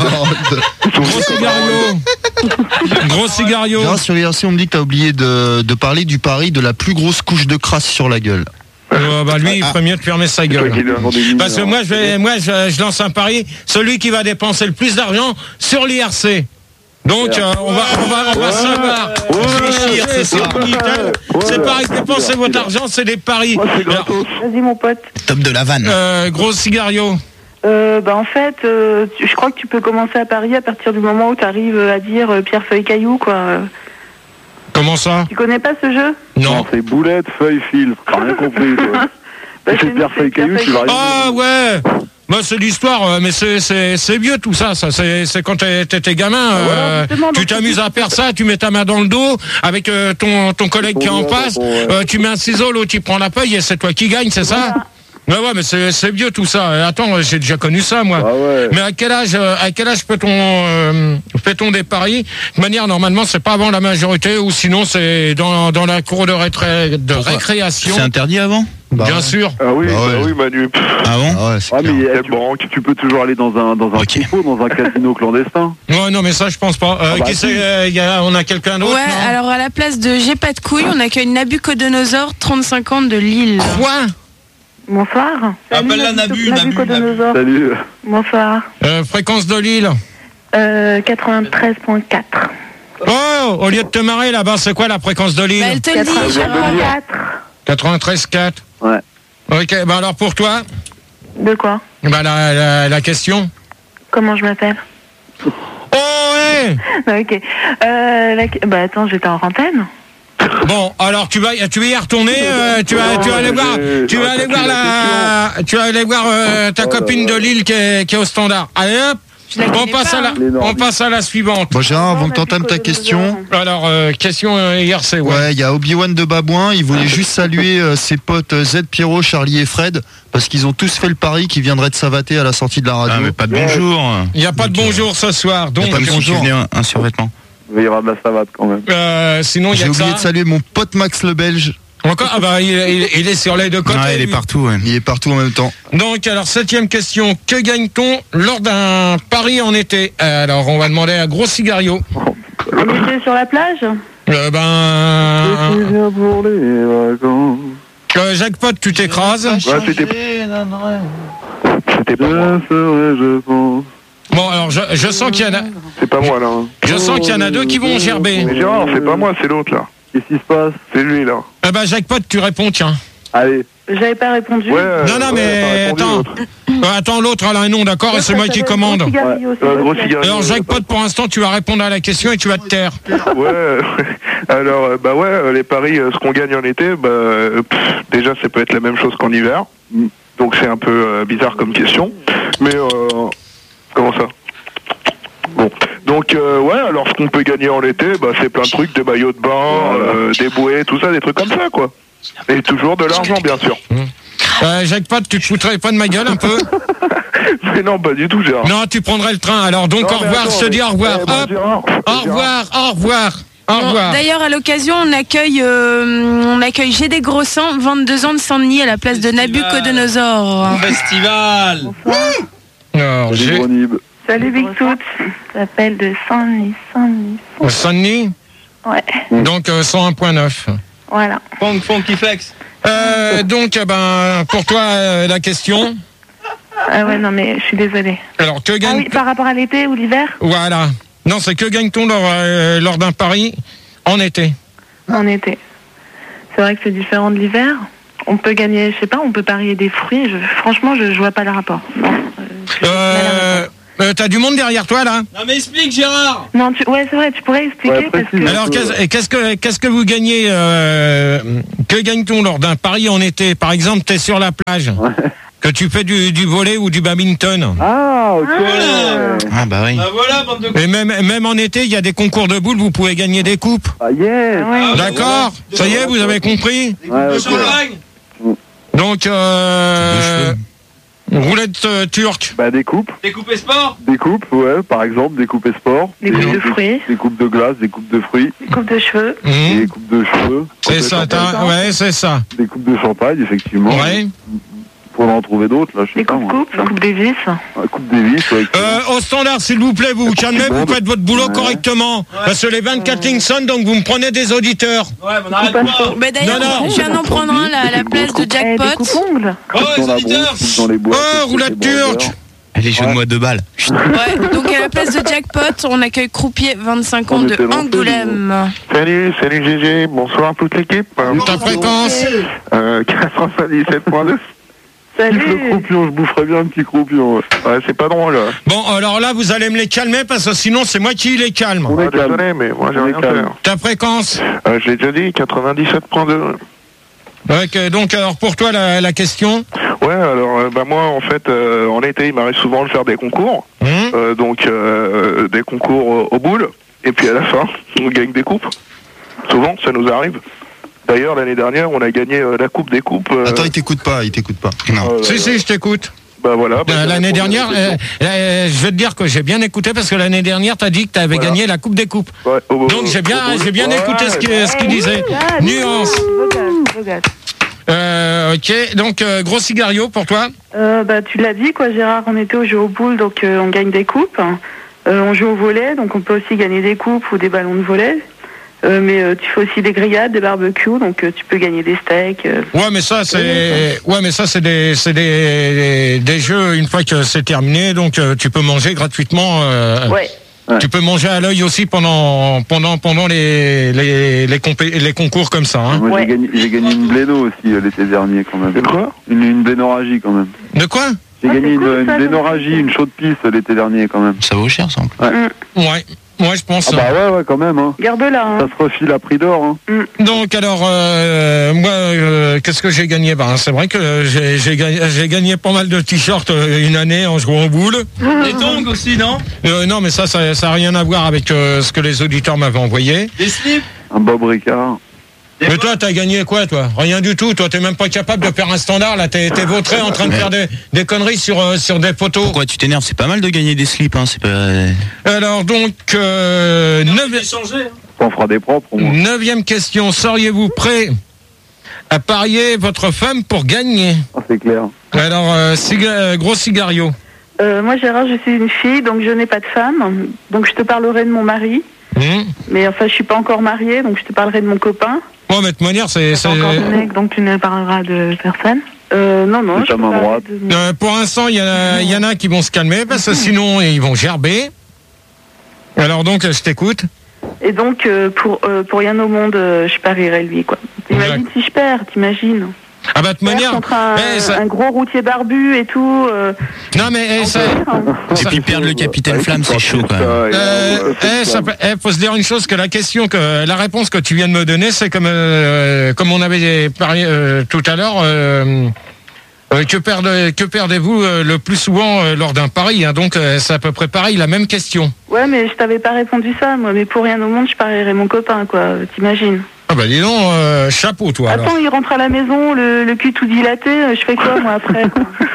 Gros cigario. Gros cigario. Gérard, sur I R C, on me dit que t'as oublié de, de parler du pari de la plus grosse couche de crasse sur la gueule. Euh, bah lui, il ferait mieux de fermer sa C'est toi gueule. qui l'as. Parce que moi, je vais, moi, je, je lance un pari. Celui qui va dépenser le plus d'argent sur l'I R C. Donc, euh, on va, on va, on va savoir. Réfléchir, c'est ça. C'est pareil, dépensez votre argent, c'est des paris. Moi, c'est Alors, gratos. Vas-y, mon pote. Top de la vanne. euh, gros cigario. Euh, bah, en fait, euh, tu- je crois que tu peux commencer à parier à partir du moment où tu arrives à dire euh, pierre, feuille, caillou, quoi. Euh, Comment ça? Tu connais pas ce jeu? Non. C'est boulette, feuille, fil. T'as rien compris, toi. Bah, C'est chez nous, pierre, feuille, caillou, tu vas Ah ouais. Bah, c'est l'histoire, euh, mais c'est, c'est, c'est vieux tout ça. Ça, c'est, c'est quand t'es- t'étais gamin. euh, justement, tu donc, t'amuses à faire ça, tu mets ta main dans le dos avec euh, ton, ton collègue qui est en Ouais, face. ouais. euh, tu mets un ciseau, l'autre tu prends la feuille et c'est toi qui gagne, c'est ça? Ouais, ouais, mais c'est, c'est vieux tout ça. Euh, Attends, j'ai déjà connu ça moi. Ah ouais. Mais à quel âge, euh, à quel âge peut-on, euh, fait-on des paris? De manière, normalement, c'est pas avant la majorité ou sinon c'est dans, dans la cour de, rétré- de récréation. C'est interdit avant? Bah Bien ouais. sûr. Ah oui, Bah bah ouais. oui, Manu. Pff, Ah bon? Ah ouais, c'est Ouais, clair. mais eh, quelle tu, banque. tu peux toujours aller dans un, dans un Ok. tripot, dans un casino clandestin. Ouais, non, mais ça, je pense pas. Euh, Ah bah qui si. c'est, euh, y a, on a quelqu'un d'autre? Ouais, non alors à la place de J'ai pas de couilles, on accueille Nabucodonosor, trente-cinq ans de Lille. Quoi? Bonsoir. Appelle la Nabu, Nabu, Nabucodonosor. Salut. Bonsoir. Euh, fréquence de Lille. Euh, quatre-vingt-treize virgule quatre. Oh, au lieu de te marrer là-bas, c'est quoi la fréquence de Bah, Lille? elle te le dit, Gérard. quatre-vingt-treize virgule quatre. Ouais. Ok, bah alors pour toi, De quoi? bah la, la, la question. Comment je m'appelle? Oh ouais. Ok. Euh, la- Bah attends, j'étais en antenne. Bon, alors tu vas, tu vas y retourner, euh, tu vas, tu vas aller voir, tu vas aller voir la, tu vas aller voir euh, ta copine de Lille qui est, qui est au standard. Allez hop, Je la on connais passe pas, à la, hein. on passe à la suivante. Bon, Gérard, avant que t'entames ta question, Alors euh, question euh, I R C, ouais. ouais, il y a Obi-Wan de Babouin, il voulait juste saluer euh, ses potes euh, Z, Pierrot, Charlie et Fred, parce qu'ils ont tous fait le pari qu'ils viendraient de Savater à la sortie de la radio. Ah, mais pas de bonjour. Il n'y a pas de bonjour ce soir, donc Comme si tu venais un, un survêtement. Il y aura de la savate quand même. euh, sinon il y a J'ai que oublié ça. de saluer mon pote Max le Belge, Encore, ah bah il, il- il est sur les deux côtés. Ouais, il est lui. partout, ouais. il est partout en même temps. Donc, alors, septième question. Que gagne-t-on lors d'un pari en été? Alors, on va demander à Gros Cigario. On était sur la plage? Euh, ben... Je viens pour les vacances. Euh, jackpot, tu t'écrases. Ouais, c'était. C'était pas moi. Je serai, je pense. Bon, alors, je, je sens qu'il y en a... C'est pas moi, là. hein. Je sens qu'il y en a deux qui vont gerber. Mais Gérard, c'est pas moi, c'est l'autre, là. Qu'est-ce qui se passe? C'est lui, là. Eh ben, jackpot, tu réponds, tiens. Allez. J'avais pas répondu. Ouais. euh, Non, non, ouais, mais t'as répondu, attends. l'autre. Euh, attends, l'autre, elle a un nom, d'accord, et c'est moi qui commande. Gros cigario, c'est Euh, toi gros qui as- cigario. Alors, jackpot, pour l'instant, tu vas répondre à la question et tu vas te taire. Ouais, alors, euh, bah ouais, euh, les paris, euh, ce qu'on gagne en été, bah, euh, pff, déjà, ça peut être la même chose qu'en hiver. Donc, c'est un peu euh, bizarre comme question. Mais, euh, comment ça? Bon. Donc, euh, ouais, alors, ce qu'on peut gagner en été, bah, c'est plein de trucs, des maillots de bain, euh, des bouées, tout ça, des trucs comme ça, quoi. Et toujours de l'argent, bien sûr. Euh, jackpot, tu te foutrais pas de ma gueule un peu? Mais non, pas du tout, Gérard. Non, tu prendrais le train. Alors, donc, Non, au mais revoir, attends, je te dis au revoir. eh ben, Hop, Gérard, au Gérard. revoir, au revoir. Au Bon, revoir. D'ailleurs, à l'occasion, on accueille, euh, on accueille G D Grossan, vingt-deux ans de Saint-Denis, à la place de Nabucodonosor. Festival. Alors, Salut, j'ai gros Nib. Salut Big Tout. Ça s'appelle de Saint-Denis. Saint-Denis. Saint-Denis, Ouais, donc euh, cent un virgule neuf. voilà. Funk, funky flex. Euh, donc, eh ben, pour toi, euh, la question. Ah ouais, non mais je suis désolée. Alors, que Ah gagne oui, par rapport à l'été ou l'hiver? Voilà. Non, c'est que gagne-t-on lors, euh, lors d'un pari en été? En été. C'est vrai que c'est différent de l'hiver. On peut gagner, je sais pas, on peut parier des fruits. Je, franchement, je, je vois pas le rapport. Non, euh, je- Euh, euh, T'as du monde derrière toi, là? Non mais explique Gérard. non tu, ouais, c'est vrai, tu pourrais expliquer Ouais, parce précise. que... Alors, qu'est-ce qu'est-ce que, qu'est-ce que vous gagnez euh, Que gagne-t-on lors d'un pari en été? Par exemple, t'es sur la plage, que tu fais du, du volley ou du badminton. Ah, ok. Ah bah oui. Bah voilà, bande de. Et même, même en été, il y a des concours de boules, vous pouvez gagner des coupes. Ah, yes. Ouais. D'accord? Ça y est, vous avez compris? Des Ouais, coupes de ok. champagne. Donc, euh, roulette euh, turque. Bah, des coupes. Des coupes et sport. Des coupes, ouais, par exemple, des coupes et sport. Des coupes de fruits, Des coupes de glace, des coupes de fruits, des coupes de cheveux. Mmh. des coupes de cheveux. C'est coupes de ça, champagne. t'as- ouais, c'est ça. Des coupes de champagne, effectivement. Ouais. Faudra en trouver d'autres, là, je sais Des pas. coupes moi. coupes, coupe des vis. Ah, coupe Davis, ouais. Euh, au standard, s'il vous plaît, vous vous calmez, vous faites votre boulot Ouais. correctement. Parce que les vingt-quatre lignes sonnent, donc vous me prenez des auditeurs. Ouais, mais on arrête pas. Bah, D'ailleurs, Non, non. je viens d'en prendre un là, à la place de Eh, des Jackpot. coupes ongles. Oh les Dans la auditeurs. brousse, coupe dans les bois. Oh, coupe roulette des bordeurs. turque. Allez, jeux-moi deux balles. Ouais, donc à la place de Jackpot, on accueille Croupier, vingt-cinq ans On de était lancés, Angoulême. Salut, salut G G, bonsoir à toute l'équipe. Ta fréquence? Euh, quatre-vingt-dix-sept point deux. Le Salut. croupion, je boufferais bien un petit croupion. Ouais. Ouais, c'est pas drôle. Bon, alors là, vous allez me les calmer parce que sinon, c'est moi qui les calme. On est Ah, calme. désolé, mais moi j'ai On est rien calme. fait. Ta fréquence? Euh, je l'ai déjà dit, quatre-vingt-dix-sept point deux. Ok, donc, alors pour toi, la, la question? Ouais, alors euh, bah moi en fait euh, en été il m'arrive souvent de faire des concours, Hum euh, donc euh, des concours euh, aux boules, et puis à la fin on gagne des coupes. Souvent ça nous arrive. D'ailleurs l'année dernière on a gagné euh, la coupe des coupes. euh, Attends, il t'écoute pas, il t'écoute pas. Non. euh, Si, si, je t'écoute. Bah voilà. bah, Euh, j'ai l'année répondu à dernière, la euh, question. euh, je vais te dire que j'ai bien écouté parce que l'année dernière, t'as dit que t'avais Voilà. gagné la Coupe des Coupes. Ouais, au- Donc j'ai bien, au- j'ai bien ouais, écouté ce qu'il ce qu'il disait. Ah, Nuance. beau gosse, beau gosse. Euh, ok, donc euh, gros cigario pour toi. Euh, bah, tu l'as dit, quoi, Gérard, on était au jeu aux boules, donc euh, on gagne des coupes. Euh, on joue au volley, donc on peut aussi gagner des coupes ou des ballons de volley. Euh, mais euh, tu fais aussi des grillades, des barbecues, donc euh, tu peux gagner des steaks. euh. Ouais, mais ça c'est, ouais, mais ça c'est des, c'est des, des jeux une fois que c'est terminé, donc euh, tu peux manger gratuitement. euh, Ouais. Tu peux manger à l'œil aussi pendant, pendant, pendant les, les, les, compé- les concours comme ça. Hein. Moi, Ouais. j'ai gagné, j'ai gagné une bléno aussi euh, l'été dernier, quand même. De quoi? Une, une blénorragie, quand même. De quoi? J'ai Ah, gagné c'est une, cool, une ça, blénorragie, une chaude piste l'été dernier, quand même. Ça vaut cher, ça. Ouais, ouais, je pense. Ah bah ouais, ouais, quand même. Hein. Garde-la. Hein. Ça se refile à prix d'or. Hein. Donc alors, euh, moi, euh, qu'est-ce que j'ai gagné? Ben, c'est vrai que j'ai, j'ai, gagné, j'ai gagné pas mal de t-shirts euh, une année en jouant aux boules. Des tongs aussi, non? Euh, non, mais ça, ça, ça a rien à voir avec euh, ce que les auditeurs m'avaient envoyé. Des slips. Un Bob Ricard. Des Mais bottes. toi, t'as gagné quoi, toi? Rien du tout. Toi, t'es même pas capable de faire un standard. Là, t'es, t'es vautré en train de faire des, des conneries sur, euh, sur des poteaux. Pourquoi tu t'énerves? C'est pas mal de gagner des slips, hein. C'est pas. Alors donc, euh, Non, neuvi- j'ai changé. hein. On fera des propres, au moins. neuvième question. Seriez-vous prêt à parier votre femme pour gagner? Ah, c'est clair. Alors, euh, ciga- euh, gros cigario. Euh, moi, Gérard, je suis une fille, donc je n'ai pas de femme. Donc je te parlerai de mon mari. Hum Mais enfin, je suis pas encore mariée, donc je te parlerai de mon copain. Bon, mais de toute manière, c'est, c'est- Encore de mec, donc tu ne parleras de personne. Euh, non, non. C'est je ta te main parlerai droite. de- Euh, pour l'instant, il y, en a- il y en a qui vont se calmer parce que sinon, ils vont gerber. Alors donc, je t'écoute. Et donc, euh, pour, euh, pour rien au monde, euh, je parierai lui, quoi. T'imagines si je perds, t'imagines? Ah bah de toute manière, Contre un, eh, ça- un gros routier barbu et tout. euh, non mais eh, ça, Et puis perdre le capitaine Flamme, c'est chaud quand même. euh, eh, ça peut- eh, faut se dire une chose, que la question, que la réponse que tu viens de me donner, c'est comme euh, comme on avait parlé euh, tout à l'heure. euh, euh, que, perdez, que perdez-vous euh, le plus souvent euh, lors d'un pari, hein, donc euh, c'est à peu près pareil, la même question. Ouais, mais je t'avais pas répondu ça, moi. Mais pour rien au monde, je parierais mon copain, quoi. euh, T'imagines? Ah bah dis donc, euh, chapeau toi alors. Attends, il rentre à la maison, le, le cul tout dilaté. euh, Je fais quoi, moi, après, quoi?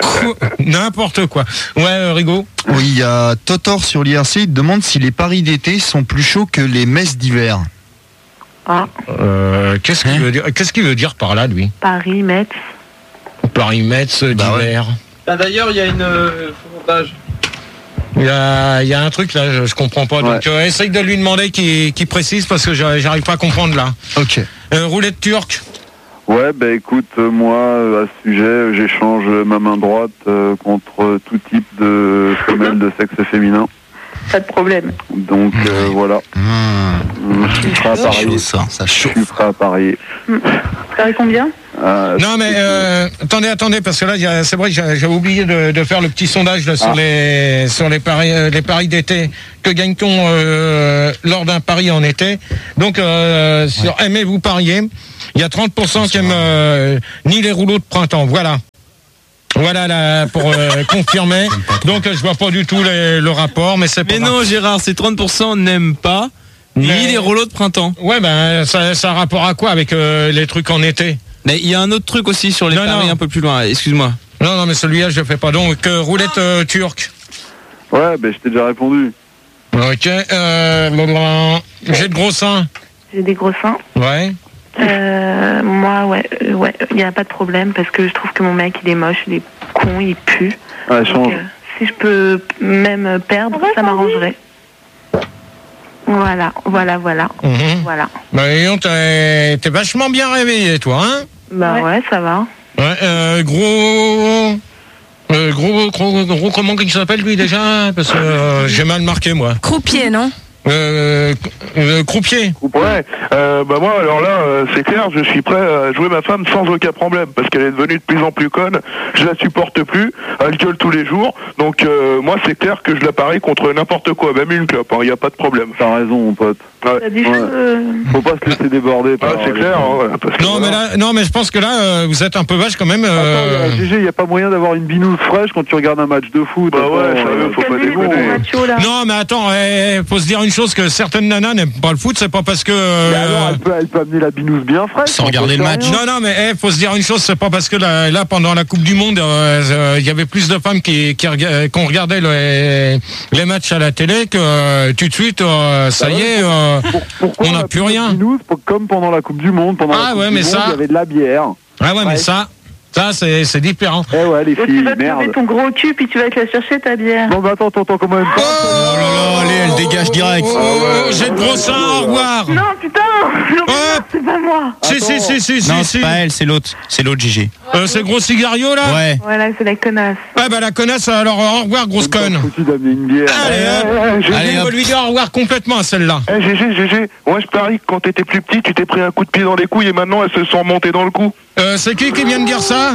N'importe quoi. Ouais, euh, Rigaud. Oui, il y a Totor sur l'I R C, il te demande si les paris d'été sont plus chauds que les messes d'hiver. Ah, Euh, qu'est-ce qu'il veut dire Qu'est-ce qu'il veut dire par là, lui Paris, Metz. Paris-Metz Bah ouais. d'hiver. Ah, d'ailleurs, il y a une euh, montage. Il y a, il y a un truc là, je, je comprends pas. Donc, euh, essaye de lui demander qu'il qu'il précise parce que j'arrive j'arrive pas à comprendre là. Ok. Euh, roulette turque. Ouais, bah écoute, euh, moi, euh, à ce sujet, euh, j'échange ma main droite euh, contre tout type de femelle de sexe féminin. pas de problème. Donc euh, voilà. Mmh. Je suis prêt à Ça parier. chauffe, ça, ça Je chauffe. suis prêt à parier. Ça fait combien Ah, Non mais euh, attendez, attendez, parce que là, il y a- c'est vrai, j'ai- j'avais oublié de, de faire le petit sondage là, sur Ah. les sur les paris, euh, les paris d'été. Que gagne-t-on euh, lors d'un pari en été? Donc euh, sur aimez-vous parier, il y a trente pour cent qui aiment euh, ni les rouleaux de printemps. Voilà. Voilà là pour euh, confirmer. Donc euh, je vois pas du tout les- le rapport, mais c'est pas Mais grave. non, Gérard, ces trente pour cent n'aiment pas ni Mais- les rouleaux de printemps. Ouais, ben ça, ça a rapport à quoi avec euh, les trucs en été? Mais il y a un autre truc aussi sur les Non, paris non. un peu plus loin. Excuse-moi. Non, non, mais celui-là je le fais pas. Donc euh, roulette euh, turque. Ouais, ben je t'ai déjà répondu. Ok. Euh, blablabla. J'ai de gros seins. J'ai des gros seins. Ouais. Euh, moi, ouais, euh, ouais, il n'y a pas de problème parce que je trouve que mon mec, il est moche, il est con, il pue. Ouais, Donc, change. euh, si je peux même perdre, ça m'arrangerait. Voilà, voilà, voilà, Mhm. voilà. Bah, dis donc, t'es t'es vachement bien réveillé, toi, hein? Bah ouais, Ouais. ça va. Ouais, euh, gros. Euh, gros, gros, gros, comment il s'appelle lui déjà? Parce que euh, j'ai mal marqué, moi. Croupier, non? Euh, euh, croupier. Ouais, euh, bah moi alors là euh, c'est clair, je suis prêt à jouer ma femme sans aucun problème parce qu'elle est devenue de plus en plus conne, je la supporte plus, elle gueule tous les jours, donc euh, moi c'est clair que je la parie contre n'importe quoi, même une clope, il n'y a pas de problème. T'as raison, mon pote. Ouais. T'as dit Ouais. euh, Faut pas se laisser déborder. Ah, par c'est les- clair, hein, voilà, parce que Non, mais voilà. là, non, mais je pense que là, euh, vous êtes un peu vache quand même. euh, Attends, G G, il n'y a pas moyen d'avoir une binouse fraîche quand tu regardes un match de foot. Bah ouais, Attends, sérieux, euh, faut pas calmez-les, déconner. les machos, là. Non, mais attends, eh, faut se dire une chose, que certaines nanas n'aiment pas le foot, c'est pas parce que. Mais euh, alors, elle peut, elle peut amener la binouse bien fraîche. Sans on regarder peut le faire match. rien. Non, non, mais eh, faut se dire une chose, c'est pas parce que là, là, pendant la Coupe du Monde, euh, euh, il y avait plus de femmes qui, qui rega- qu'on regardait les, les matchs à la télé que euh, tout de suite, euh, ça Bah y ouais, est, euh, Pour- pourquoi on n'a a plus de rien. Binous, pour- comme pendant la Coupe du Monde, pendant Ah la Coupe ouais, du mais Monde, ça- il y avait de la bière. ah ouais, mais Ouais. ça, ça c'est, c'est différent. Eh ouais, les Et tu filles, vas te lever merde. ton gros cul, puis tu vas te la chercher, ta bière. Non, mais attends, attends, attends, comment même Oh pas. Oh là là, allez, elle dégage direct. Oh, oh, oh, j'ai de gros seins, au revoir. Non, putain non, mais Ouais. non, c'est pas moi. Si, si, si, si, si, Non, si. c'est pas elle, c'est l'autre. C'est l'autre G G. Euh, c'est gros cigario là. Ouais. Voilà, c'est la connasse. Ouais, bah la connasse, alors au revoir, grosse T'as conne. foutu d'amener une bière. Allez, hop. Eh, G G, Allez, On hop. va lui dire au revoir complètement à celle-là. eh, G G, G G, moi je parie que quand t'étais plus petit, tu t'es pris un coup de pied dans les couilles et maintenant elles se sont remontées dans le cou. Euh, c'est qui qui vient de dire ça?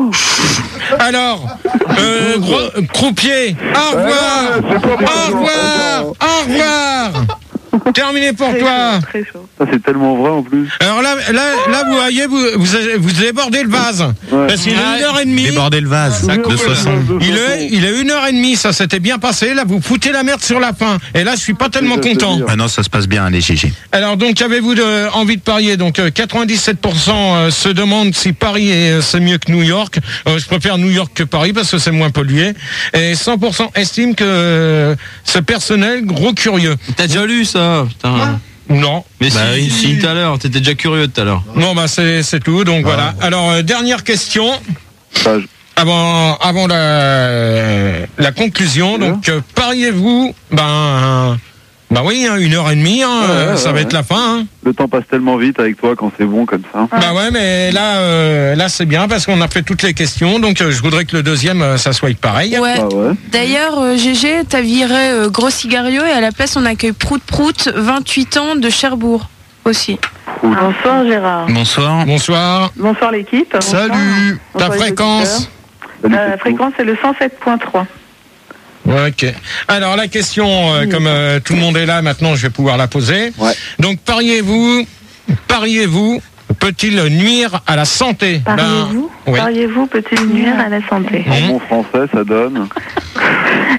Alors, euh, gros, croupier, au revoir, Ouais, c'est pas moi, au non. revoir, au revoir. Terminé pour Très toi. chaud, très chaud. Ça, c'est tellement vrai en plus. Alors là, là, là, vous voyez, vous, vous, avez- vous débordez le vase. Ouais. Parce qu'il est une heure et demie. Déborder le vase de soixante. Il est, il est une heure et demie, ça s'était bien passé. Là, vous foutez la merde sur la fin. Et là, je suis pas tellement je te content. dire. Ah non, ça se passe bien, allez, G G. Alors donc, avez-vous de- envie de parier? Donc euh, quatre-vingt-dix-sept pour cent euh, se demandent si Paris est, euh, c'est mieux que New York. Euh, je préfère New York que Paris parce que c'est moins pollué. Et cent pour cent estiment que euh, ce personnel gros curieux. T'as déjà lu ça, putain. Non. Mais Bah si, oui, si, si. tout à l'heure, t'étais déjà curieux tout à l'heure. Non, bah c'est c'est tout. Donc voilà. Alors euh, dernière question. Ça, je- Avant, avant la, la conclusion, donc euh, pariez-vous, ben, ben oui, hein, une heure et demie, hein, Ouais, euh, ouais, ça va ouais. être la fin. Hein. Le temps passe tellement vite avec toi quand c'est bon comme ça. Bah ouais, mais là, euh, là c'est bien parce qu'on a fait toutes les questions, donc euh, je voudrais que le deuxième, euh, ça soit pareil. Ouais. Ah ouais. D'ailleurs, euh, G G, t'as viré euh, Gros Cigario et à la place, on accueille Prout Prout, vingt-huit ans, de Cherbourg aussi. Bonsoir Gérard. Bonsoir. Bonsoir. Bonsoir l'équipe. Bonsoir. Salut. Ta Bonsoir les fréquence. auditeurs. Salut, Euh, La c'est fréquence c'est le cent sept point trois. Ouais, ok. Alors la question, euh, comme euh, tout le monde est là maintenant, je vais pouvoir la poser. Ouais. Donc pariez-vous, pariez-vous, peut-il nuire à la santé? Pariez-vous Ben, oui. Pariez-vous peut-il nuire à la santé En bon français, ça donne.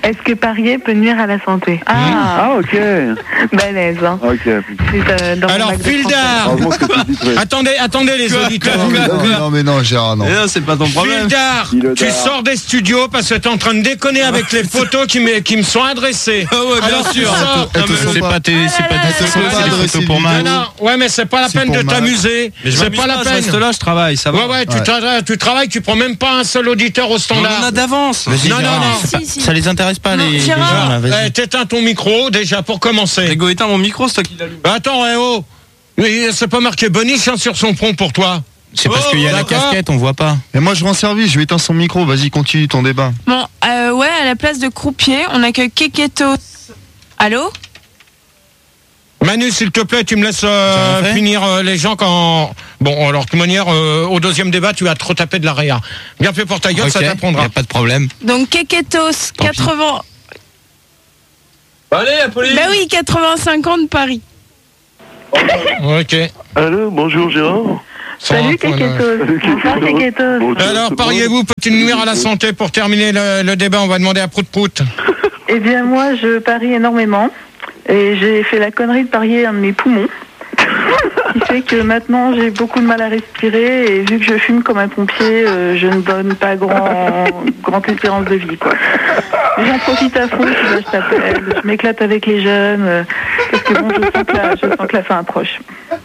Est-ce que parier peut nuire à la santé? Ah, ah ok. Balèze, hein. Ok. Euh, dans Alors, Fildar, attendez, attendez les auditeurs. Non, mais non, mais non, Gérard, non. Non, c'est pas ton problème. Fildar, tu sors des studios parce que t'es en train de déconner avec les photos qui me, qui me sont adressées. Ah ouais, bien Alors, sûr. tu sors- Non, mais c'est pas tes, c'est pas tes photos, c'est des photos pour Non, Mac. non, ouais, mais c'est pas la C'est peine pour de Mac. t'amuser. Mais je C'est m'amuse pas la je peine. reste là, je travaille, ça va. Ouais, ouais, tu, Ouais. tra- tu travailles, tu prends même pas un seul auditeur au On standard. en a d'avance. Vas-y, Non, non, Gérard. non. C'est Si, si. pas- Ça les intéresse pas, Non, les, les Gérard. gens, là, vas-y. Eh, t'éteins ton micro déjà pour commencer. Grégo, éteins mon micro, c'est toi qui l'allume. Attends, eh oh, mais c'est pas marqué Boniche hein, sur son front pour toi. C'est parce Oh, qu'il y a la d'accord. casquette, on voit pas. Et moi, je rends service, je vais éteindre son micro. Vas-y, continue ton débat. Bon, euh, ouais, à la place de croupier, on accueille Keketos. Allô? Manu, s'il te plaît, tu me laisses euh, Ça va fait finir euh, les gens quand. Bon, alors de toute manière, euh, au deuxième débat, tu vas trop taper de la réa. Bien fait pour ta gueule, Ok, ça y t'apprendra. a pas de problème. Donc Keketos, Tant pis. quatre-vingts. Allez, Apolline. Bah oui, quatre-vingt-cinq ans de Paris. Ok. Allô, bonjour Gérard. Salut, Keketos. Bonsoir, Keketos. Alors, pariez-vous, peut-il nuire à la santé pour terminer le, le débat? On va demander à Prout Prout. Eh bien, moi, je parie énormément. Et j'ai fait la connerie de parier un de mes poumons. Ce qui fait que maintenant, j'ai beaucoup de mal à respirer. Et vu que je fume comme un pompier, euh, je ne donne pas grand, grande espérance de vie, quoi. J'en profite à fond, si là, je t'appelle. Je m'éclate avec les jeunes. euh, parce que bon, je sens que la, je sens que la fin approche.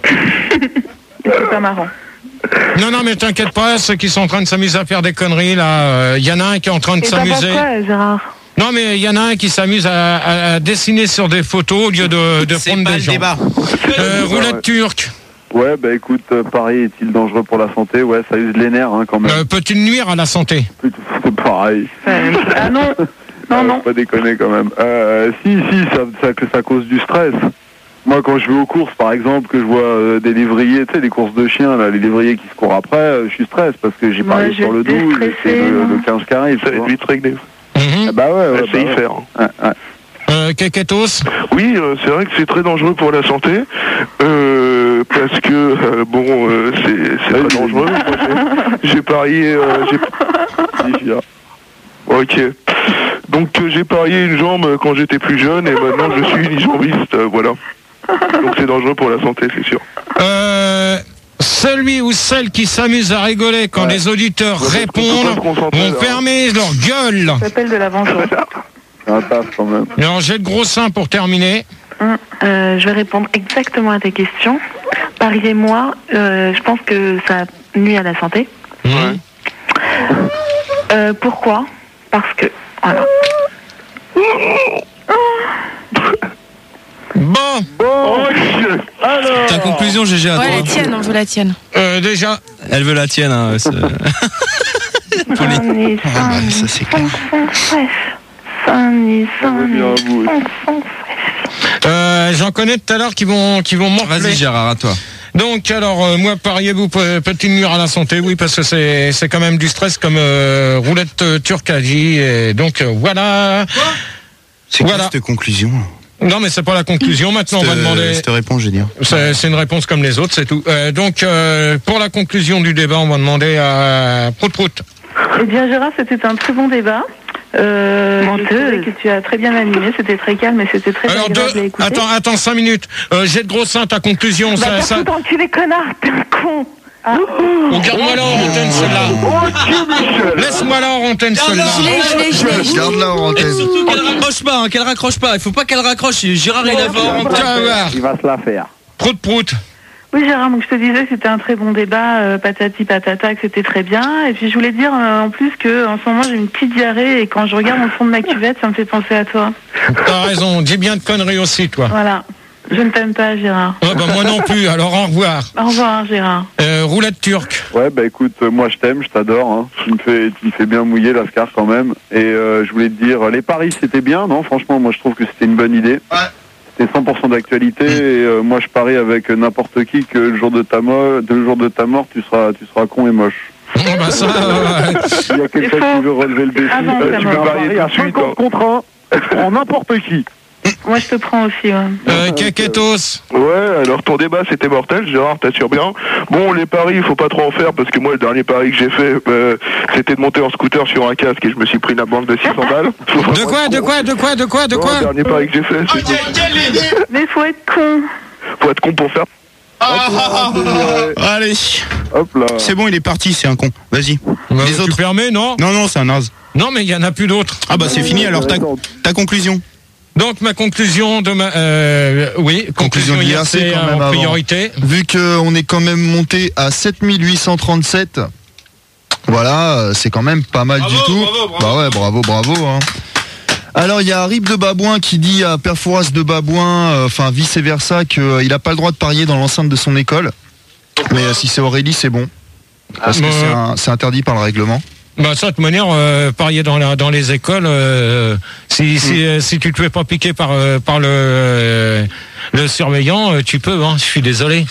Et c'est pas marrant. Non, non, mais t'inquiète pas, ceux qui sont en train de s'amuser à faire des conneries, là, il y en a un qui est en train de Et t'en penses s'amuser. quoi, Gérard? Non, mais il y en a un qui s'amuse à, à- à dessiner sur des photos au lieu de, de C'est prendre pas des le gens. débat. Euh, roulette turque. Ouais, bah écoute, euh, pareil, est-il dangereux pour la santé? Ouais, ça use les nerfs, hein, quand même. Euh, peut-il nuire à la santé? C'est pareil. Euh, ah non, non, non. Faut pas déconner quand même. Euh, si, si, ça, ça, que ça cause du stress. Moi, quand je vais aux courses, par exemple, que je vois euh, des lévriers, tu sais, les courses de chiens, là, les lévriers qui se courent après, euh, je suis stress parce que j'ai Moi, parié je sur le vais douze, et c'est déstresser, le, non. le quinze qui arrive. Ça tu va être vois. vite réglé. Mhm. Ah bah ouais, ouais, C'est bah y ouais. faire. Ouais, ouais. Euh, Keketos. Oui, euh, c'est vrai que c'est très dangereux pour la santé, euh, parce que euh, bon, euh, c'est c'est très dangereux. Moi, j'ai- J'ai parié, euh, j'ai. Ok. Donc euh, j'ai parié une jambe euh, quand j'étais plus jeune et maintenant je suis unijambiste, euh, voilà. Donc c'est dangereux pour la santé, c'est sûr. Euh, celui ou celle qui s'amuse à rigoler quand Ouais. les auditeurs Ouais, parce qu'on peut pas répondent se concentrer, vont là. fermer leur gueule. Ça s'appelle de la vengeance. C'est un taf quand même. Alors j'ai de gros seins pour terminer. Euh, je vais répondre exactement à tes questions. Pariez-moi, euh, je pense que ça nuit à la santé. Mhm. Euh, pourquoi? Parce que, voilà. Bon, Oh, alors. Ta conclusion, G G, à Ouais, toi. la tienne, on veut la tienne. euh, déjà, Elle veut la tienne. Hein, c'est- Saint-Denis, Ah, bah, ça, c'est clair. Saint-Denis, Bienvenue à vous. euh, j'en connais tout à l'heure qui vont qui vont morfler. Vas-y, Gérard, à toi. Donc alors euh, moi pariez-vous peut- peut-il nuire à la santé? Oui, parce que c'est c'est quand même du stress comme euh, roulette euh, turque a dit. Et donc euh, voilà. C'est quoi Voilà. cette conclusion? Non mais c'est pas la conclusion. Maintenant on va demander. Je te réponds, je veux dire. C'est c'est une réponse comme les autres, c'est tout. Euh, donc euh, pour la conclusion du débat, on va demander à Prout Prout. Eh bien, Gérard, c'était un très bon débat. Euh, je trouvais que tu as très bien animé, c'était très calme et c'était très Alors agréable deux, à écouter. attends, attends cinq minutes. Euh, J'ai de gros seins, ta conclusion. Bah, ça, t'as ça... tout enculé, connard, t'es un con. Ah. Oh, garde-moi là en antenne celle-là. Laisse-moi là en antenne celle-là. Je l'ai, je l'ai, je l'ai. Garde-la en antenne. Surtout qu'elle raccroche pas, hein, qu'elle raccroche pas. Il faut pas qu'elle raccroche. Gérard, il avait en Tu vas voir. Il va se la faire. Prout Prout. Oui, Gérard, donc je te disais que c'était un très bon débat, euh, patati patata, que c'était très bien. Et puis je voulais dire euh, en plus que en ce moment j'ai une petite diarrhée et quand je regarde au fond de ma cuvette, ça me fait penser à toi. T'as raison, dis bien de conneries aussi, toi. Voilà. Je ne t'aime pas, Gérard. Ah bah moi non plus, alors au revoir. Au revoir, Gérard. Euh, roulette turque. Ouais, bah écoute, euh, moi je t'aime, je t'adore. Hein. Tu me fais, tu me fais bien mouiller Lascar quand même. Et euh, je voulais te dire, les paris c'était bien, non? Franchement, moi je trouve que c'était une bonne idée. Ouais. C'était cent pour cent d'actualité. Et euh, moi je parie avec n'importe qui que le jour de ta mort, le jour de ta mort, tu seras, tu seras con et moche. Oh bah ça, euh, Il y a quelqu'un qui veut relever le défi. Avant euh, ta tu mort. peux parier tout de suite. cinquante contre un, en n'importe qui. Moi, je te prends aussi. Ouais. Euh, Keketos. Ouais, alors ton débat c'était mortel, Gérard, t'assures bien. Bon, les paris, il faut pas trop en faire parce que moi, le dernier pari que j'ai fait, euh, c'était de monter en scooter sur un casque et je me suis pris une amende de six cents balles. De quoi, de quoi, de quoi, de quoi, de quoi? Le dernier pari que j'ai fait, c'est. Oh, mais faut être con. Faut être con pour faire. Ah, ah, ah, allez. Hop là. C'est bon, il est parti, c'est un con. Vas-y. Bah, Les tu autres. permets, non? Non, non, c'est un naze. Non, mais il y en a plus d'autres. Ah bah c'est fini, alors ta, ta conclusion. Donc ma conclusion de ma euh, oui conclusion, Conclusion de I R l'I R C C quand même en avant. priorité. Vu qu'on est quand même monté à sept mille huit cent trente-sept, voilà, euh, c'est quand même pas mal Bravo, du tout. bravo, bravo. Bah ouais, bravo, bravo. Hein. Alors il y a Rip de Babouin qui dit à Perforas de Babouin, euh, enfin vice versa, qu'il n'a pas le droit de parier dans l'enceinte de son école. Mais euh, si c'est Aurélie, c'est bon. Parce que Euh, c'est un- c'est interdit par le règlement. Bah ça de toute manière euh, parier dans la dans les écoles euh, si si euh, si tu te fais pas piquer par euh, par le euh, le surveillant euh, tu peux hein, je suis désolé.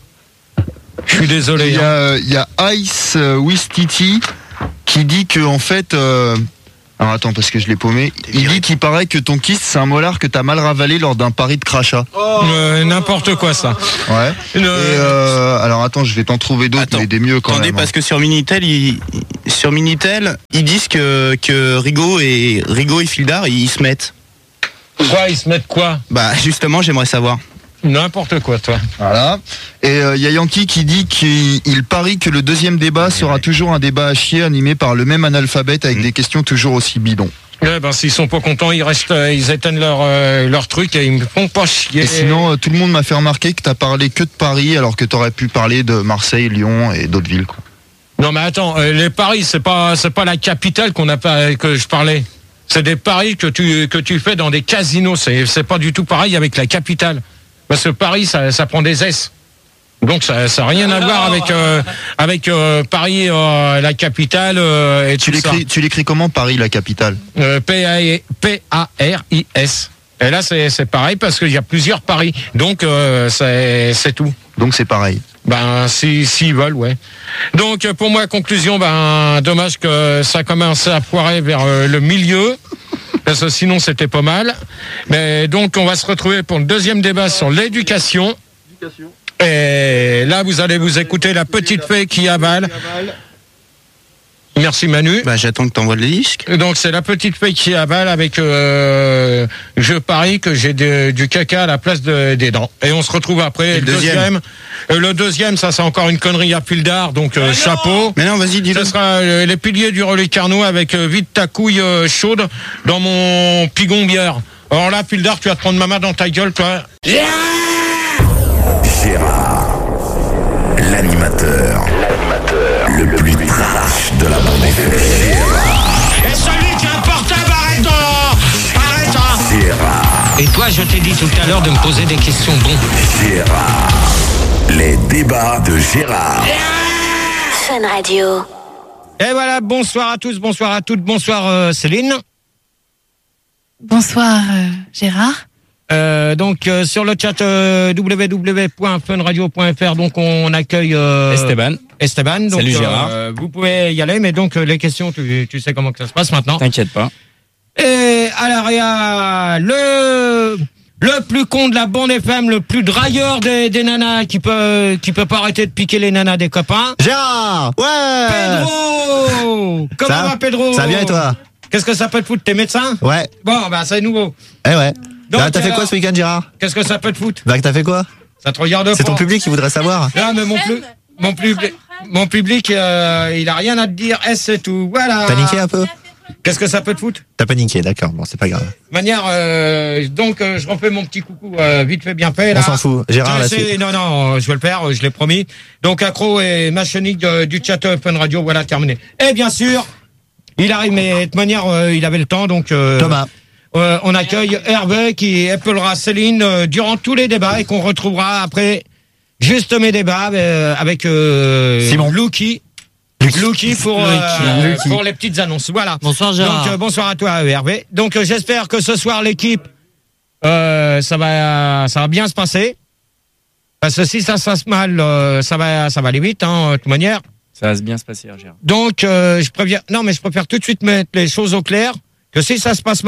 Je suis désolé. Il y hein. a, il y a Ice euh, Wistiti qui dit que en fait, euh, alors attends parce que je l'ai paumé. Il dit qu'il paraît que ton kyste c'est un molar que t'as mal ravalé lors d'un pari de crachat. Euh, n'importe quoi ça. Ouais. Le- Et euh, alors attends, je vais t'en trouver d'autres, Attends, mais des mieux quand Attendez, même. parce que sur Minitel, ils, sur Minitel, ils disent que, que Rigaud et Rigaud et Fildar, ils se mettent. Quoi ils se mettent quoi? Bah justement, j'aimerais savoir. N'importe quoi toi. Voilà. Et il euh, y a Yankee qui dit qu'il il parie que le deuxième débat sera toujours un débat à chier animé par le même analphabète avec Mmh. des questions toujours aussi bidons. Ouais, ben s'ils sont pas contents ils restent euh, ils éteignent leur euh, leur truc et ils me font pas chier. Et sinon, euh, tout le monde m'a fait remarquer que t'as parlé que de Paris alors que t'aurais pu parler de Marseille, Lyon et d'autres villes. Quoi. Non mais attends, euh, les paris c'est pas c'est pas la capitale qu'on a pas que je parlais. C'est des paris que tu que tu fais dans des casinos, c'est c'est pas du tout pareil avec la capitale. Parce que Paris ça ça prend des S. Donc ça ça a rien à voir avec euh, avec euh, Paris euh, la capitale euh, et Tu tout ça. l'écris, tu l'écris comment Paris, la capitale? Euh, P A R I S. Et là c'est c'est pareil parce qu'il y a plusieurs paris. Donc euh, c'est c'est tout. Donc c'est pareil. Ben, si, s'ils veulent, ouais. Donc, euh, pour moi, conclusion, ben, dommage que ça commence à foirer vers euh, le milieu, parce que sinon c'était pas mal. Mais donc, on va se retrouver pour le deuxième débat sur l'éducation. Et là, vous allez vous écouter la petite fée qui avale. Merci Manu. Bah j'attends que t'envoies le disque. Donc c'est la petite fée qui avale avec euh, je parie que j'ai de- du caca à la place de- des dents. Et on se retrouve après. Et le deuxième Euh, le deuxième, ça c'est encore une connerie à fil d'art, donc euh, chapeau. Mais non, vas-y, dis-le. Ce sera euh, les piliers du relais Carnot avec euh, vite ta couille euh, chaude dans mon pigon bière. Alors là, fil d'art, tu vas te prendre ma main dans ta gueule, toi. Gérard, l'animateur, l'animateur le plus trash de la bande F M. Et celui qui a un portable, arrête donc. Arrête hein. Gérard, Et toi, je t'ai dit tout à l'heure de me poser des questions bonnes. Gérard, les débats de Gérard. Fun Radio. Et voilà, bonsoir à tous, bonsoir à toutes, bonsoir euh, Céline. Bonsoir euh, Gérard. Euh, donc euh, sur le chat euh, w w w point fun radio point f r, donc on accueille euh, Esteban. Esteban. Donc, Salut, euh, Gérard. vous pouvez y aller, mais donc euh, les questions, tu, tu sais comment que ça se passe maintenant. T'inquiète pas. Et alors il y a le le plus con de la bande F M, le plus drailleur des, des nanas qui peut qui peut pas arrêter de piquer les nanas des copains. Gérard, ouais. Pedro, comment Ça- va Pedro? ça va bien et toi? Qu'est-ce que ça peut te foutre, t'es médecin? Ouais. Bon, bah c'est nouveau. Eh ouais. Donc, Bah, t'as fait alors, quoi ce week-end, Gérard? Qu'est-ce que ça peut te foutre? Bah, t'as fait quoi? Ça te regarde C'est pas. ton public qui voudrait savoir. Non, mais mon, plus, mon, public, mon public, euh, il a rien à te dire. Eh, c'est tout. Voilà. T'as niqué un peu? Qu'est-ce que ça peut te foutre? T'as paniqué, d'accord. Bon, c'est pas grave. De manière, euh, donc, euh, je refais mon petit coucou euh, vite fait, bien fait. Là. On s'en fout. Gérard, Je la sais- suite. Non, non, je vais le faire, je l'ai promis. Donc, accro et machinique de- du chat Fun Radio, voilà, terminé. Et bien sûr, il arrive, mais de manière, euh, il avait le temps, donc... Euh, Thomas. euh, on accueille Hervé qui appellera Céline euh, durant tous les débats et qu'on retrouvera après juste mes débats euh, avec euh, Simon. Lucky. Lucky pour, euh, Lucky. pour les petites annonces. Voilà. Bonsoir, Gérard. Donc, euh, bonsoir à toi, euh, Hervé. Donc, euh, j'espère que ce soir, l'équipe, euh, ça va, ça va bien se passer. Parce que si ça se passe mal, euh, ça va, ça va aller vite, hein, de toute manière. Ça va bien se passer, Gérard. Donc, euh, je préviens, non, mais je préfère tout de suite mettre les choses au clair, que si ça se passe mal,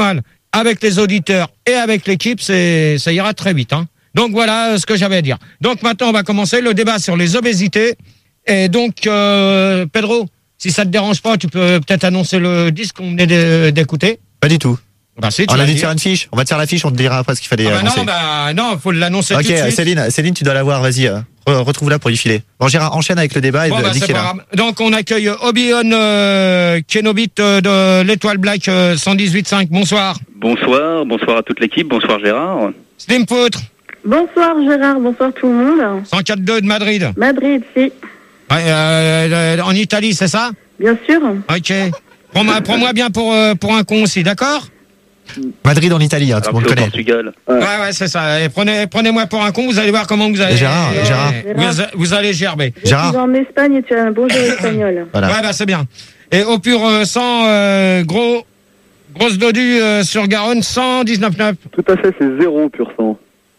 avec les auditeurs et avec l'équipe, c'est, ça ira très vite. Hein. Donc voilà ce que j'avais à dire. Donc maintenant, on va commencer le débat sur les obésités. Et donc, euh, Pedro, si ça te dérange pas, tu peux peut-être annoncer le disque qu'on venait d'écouter. Pas du tout. Bah, si, tu on a vas dit de dire. faire une fiche. On va te faire la fiche, on te dira après ce qu'il fallait Ah bah annoncer. non, bah non, faut l'annoncer Ok, tout de suite. Céline, Céline, tu dois l'avoir, vas-y, euh, re- retrouve-la pour y filer. Bon, Gérard, enchaîne avec le débat et Bon, de- bah, dis c'est qu'il est pas là. grave. Donc on accueille Obi-Wan euh, Kenobit euh, de l'Étoile Black euh, cent dix-huit virgule cinq. Bonsoir. Bonsoir, bonsoir à toute l'équipe, bonsoir Gérard. Slim Poutre. Bonsoir Gérard, bonsoir tout le monde. cent quatre deux de Madrid. Madrid, si. Ouais, euh, euh, en Italie, c'est ça? Bien sûr. Ok. Prends-moi, prends-moi bien pour, euh, pour un con aussi, d'accord? Madrid en Italie, hein, tout le monde au connaît. Portugal. Ouais, ouais, c'est ça. Et prenez, prenez-moi pour un con, vous allez voir comment vous allez. Et Gérard, et Gérard. Vous, vous allez gerber. Je suis en Espagne et tu as un bonjour espagnol. Ouais, bah c'est bien. Et au pur euh, sang, euh, gros, grosse dodu euh, sur Garonne, cent dix-neuf virgule neuf. Tout à fait, c'est zéro pur sang.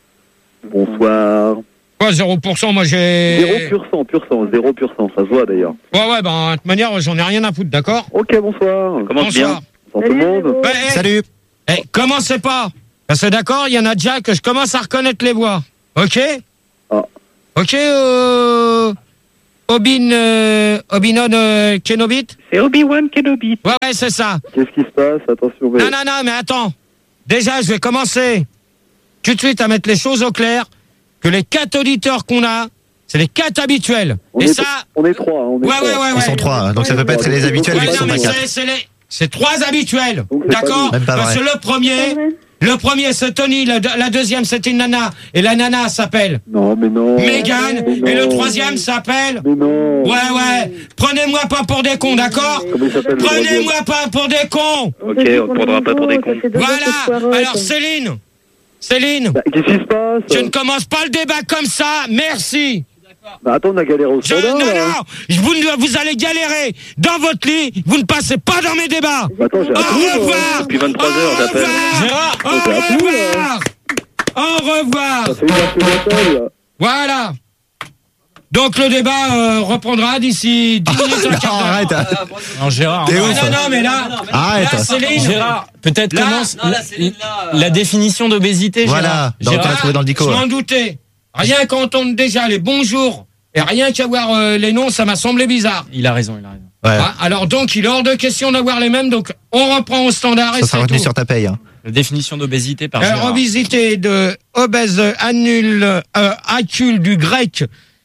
Bonsoir. Quoi, zéro pour cent, moi j'ai. Zéro pur sang, pur sang, zéro pur sang, ça se voit d'ailleurs. Ouais, ouais, bah de toute manière, j'en ai rien à foutre, d'accord? Ok, bonsoir. Commence Bonsoir. bien. Bonsoir tout le monde. Ouais, hey, Salut. hey, commencez pas. Parce que d'accord, il y en a déjà que je commence à reconnaître les voix. Ok? Ah. Ok, euh. Obin, euh, Obinon euh, Kenobit? C'est Obi-Wan Kenobi. Ouais, ouais, c'est ça. Qu'est-ce qui se passe? Attention, mais... Non, non, non, mais attends. Déjà, je vais commencer tout de suite à mettre les choses au clair. Que les quatre auditeurs qu'on a, c'est les quatre habituels. On Et est, ça. on est trois. On est Ouais, trois. ouais, ouais, Ils ouais. sont trois, hein, donc ça peut pas être les habituels, Ouais, mais ils non, sont mais pas c'est, quatre. c'est les, c'est trois habituels. Donc, c'est D'accord? pas Même pas Parce vrai. que le premier, le premier c'est Tony, la, la deuxième c'est une nana, et la nana s'appelle Non, mais non. Mégane, Mais non. et le troisième s'appelle. Mais non. Ouais, ouais. Prenez-moi pas pour des cons, d'accord? Comment il s'appelle le Prenez-moi pas pour des cons. Ok, on ne prendra pas pour des cons. Voilà. Alors Céline, Céline, Bah, qu'est-ce qui se passe? je ne commence pas le débat comme ça. Merci. Bah, attends, on a galéré au Je, standard. non, là. non, je- vous, ne- vous allez galérer dans votre lit, vous ne passez pas dans mes débats. Bah, attends, j'ai Au appris, moi. revoir. Depuis vingt-trois heures, Au j'appelle. revoir. Gérard. Au J'ai appris, revoir. Au revoir. Ça fait une heure que j'appelle, là. Voilà. Donc le débat euh, reprendra d'ici dix minutes, un Non, quart d'heure. arrête. Non, Gérard. T'es Ah, ouf. non, non, mais là, Arrête. là, Céline, Gérard, peut-être Là- commence non, la, la définition d'obésité, Voilà, Gérard. donc on Gérard, l'a trouvé dans le dico. je hein. m'en doutais. Rien qu'à entendre déjà les bonjours et rien qu'à voir euh, les noms, ça m'a semblé bizarre. Il a raison, il a raison. Ouais. Ah, alors donc, il est hors de question d'avoir les mêmes, donc on reprend au standard et Ça sera c'est retenu tout. sur ta paye. hein. La définition d'obésité par Euh, Gérard. revisité de obèse annule, euh, accule du grec.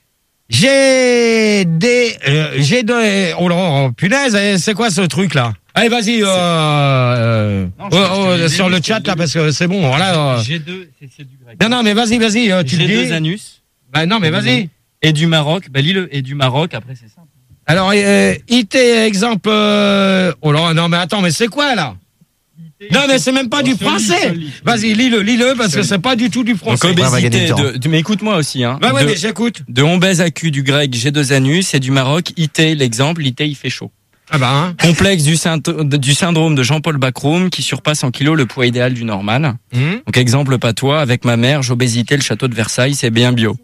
J'ai des, euh, j'ai des, oh là, oh, punaise, eh, c'est quoi ce truc là? Allez, vas-y, euh, euh, Non, oh, je- je te oh, l'ai sur dit, le je te chat l'ai là, dit. parce que c'est bon, voilà. euh. G deux, c'est c'est du grec. Non, non, mais vas-y, vas-y, euh, tu le G deux dis. anus. Bah non, mais vas-y. Et du Maroc, bah lis-le. Et du Maroc, après c'est simple. Alors, euh, I T, exemple, euh, oh là, non, mais attends, mais c'est quoi là? Non, mais c'est même pas du français. Vas-y, lis-le, lis-le, parce que c'est pas du tout du Donc français. on va gagner obésité, du temps. de, de- mais écoute-moi aussi. Hein. Bah ouais, de, mais j'écoute. de ombèse acu du grec G deux anus et du Maroc I T, l'exemple, I T il fait chaud. Ah bah, hein. Complexe du, synto- du syndrome de Jean-Paul Bacrum qui surpasse en kilos le poids idéal du normal. Hum. Donc exemple patois, avec ma mère, j'obésité le château de Versailles, c'est bien bio.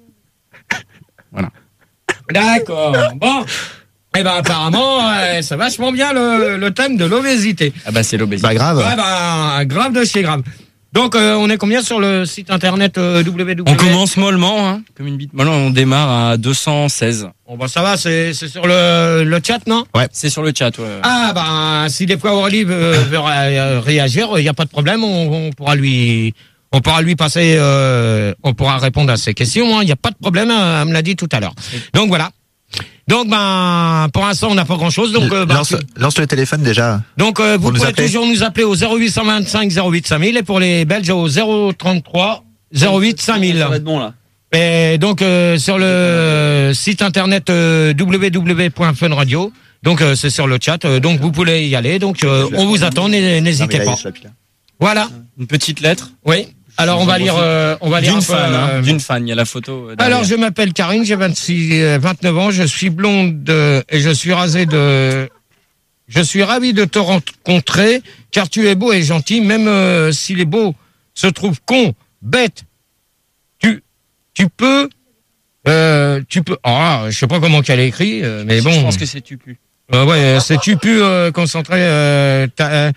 D'accord. Bon. Eh ben apparemment, euh, c'est vachement bien le, le thème de l'obésité. Ah bah c'est l'obésité. Bah grave. Ouais, ben grave de chez grave. Donc euh, on est combien sur le site internet euh, W W W? On commence mollement, hein, comme une bite molle, on démarre à deux cent seize. Bon bah ça va, c'est c'est sur le, le chat, non? Ouais. C'est sur le chat, ouais. Ah bah si des fois Aurélie veut, veut ré- réagir, il n'y a pas de problème, on, on pourra lui on pourra lui passer, euh, on pourra répondre à ses questions, il n'y a pas de problème, elle me l'a dit tout à l'heure. Donc voilà. Donc ben pour l'instant on n'a pas grand chose, donc euh, bah, lance, lance le téléphone déjà. donc euh, vous Pour nous pouvez appeler. toujours nous appeler au zéro huit cent vingt-cinq zéro huit cinq mille et pour les Belges au zéro trente-trois zéro huit cinq mille. Ça va être bon là. Et donc euh, sur le site internet euh, w w w point fun radio. Donc euh, c'est sur le chat, euh, donc vous pouvez y aller. Donc euh, on vous attend, n'hé- n'hésitez pas. Voilà. Une petite lettre. Oui. Alors on va lire, euh, on va lire un D'une peu. fan, hein, euh, d'une fan. Il y a la photo. euh, derrière. Alors je m'appelle Karine, j'ai vingt-six, euh, vingt-neuf ans, je suis blonde euh, et je suis rasée de. Je suis ravi de te rencontrer car tu es beau et gentil, même euh, si les beaux se trouvent cons, bêtes. Tu, tu peux, euh, tu peux. Ah, je sais pas comment qu'elle a écrit, euh, mais bon. Je pense que c'est tu pu. Euh, ouais, c'est tu pu euh, concentrer. Euh, ta- euh,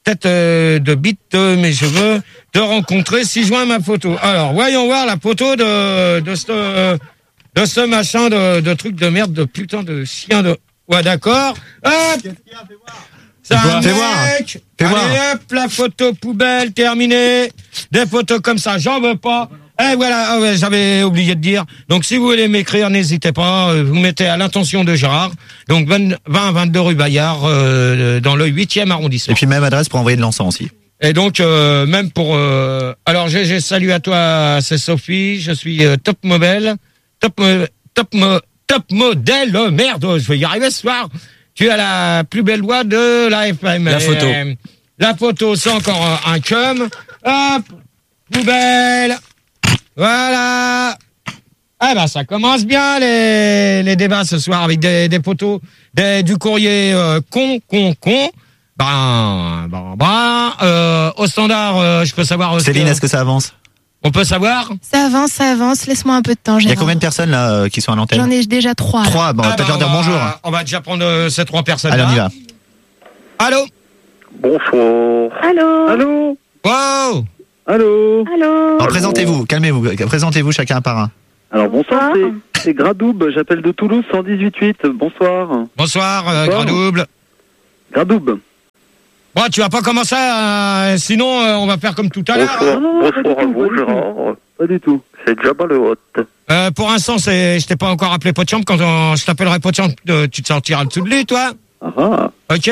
tête euh, de bite de mes cheveux, te rencontrer si joint ma photo. Alors, voyons voir la photo de, de ce, euh, de ce machin de, de truc de merde, de putain de chien de... Ouais, d'accord. Hop! C'est un Fais mec. voir. Fais Allez, voir. hop, la photo poubelle, terminée. Des photos comme ça, j'en veux pas. Et voilà, ah ouais, j'avais oublié de dire. Donc, si vous voulez m'écrire, n'hésitez pas. Vous mettez à l'intention de Gérard. Donc, vingt vingt-deux rue Bayard, euh, dans le huitième arrondissement. Et puis même adresse pour envoyer de l'encens aussi. Et donc, euh, même pour... Euh, alors, j'ai, j'ai salut à toi, c'est Sophie. Je suis euh, top modèle. Top, mo- top, mo- top modèle. Oh, merde, je vais y arriver ce soir. Tu as la plus belle voix de la F M. La photo. Euh, la photo, c'est encore un, un cum. Hop, poubelle. Voilà. Ah ben, ça commence bien, les, les débats ce soir, avec des, des photos, des, du courrier euh, con, con, con. Ben, ben, ben, euh, au standard, euh, je peux savoir... Céline, est-ce que ça avance? On peut savoir? Ça avance, ça avance. Laisse-moi un peu de temps, Il y a Gérard. combien de personnes là euh, qui sont à l'antenne? J'en ai déjà trois. là. Trois, bon, on va Ah peut-être ben, leur dire on va- bonjour. On va déjà prendre euh, ces trois personnes. Allez, on y va. Allô? Bonsoir. Allô Allô Wow! Allô Allô Alors, présentez-vous, calmez-vous, présentez-vous chacun par un. Alors bonsoir, Bonsoir. c'est, c'est Gradoub, j'appelle de Toulouse cent dix-huit huit. Bonsoir. Bonsoir, euh, Bonsoir. grand double. Gradoub. Bon, tu vas pas commencer, euh, sinon euh, on va faire comme tout à l'heure. Bonsoir, non, non, pas bonsoir du à tout, vous, pas du tout. Gérard. Pas du tout. C'est Jabba le Hot. Euh, pour l'instant, c'est, je t'ai pas encore appelé Potchamp. Quand on- je t'appellerai Potchamp, euh, tu te sortiras le dessous de lui, toi. Ah ah. Ok?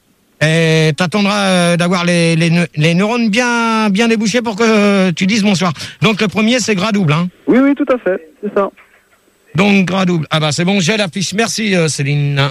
Et t'attendras euh, d'avoir les, les, neu- les neurones bien, bien débouchés pour que euh, tu dises bonsoir. Donc le premier, c'est gras double, hein. Oui, oui, tout à fait, c'est ça. Donc gras double. Ah bah c'est bon, j'ai l'affiche. Merci euh, Céline.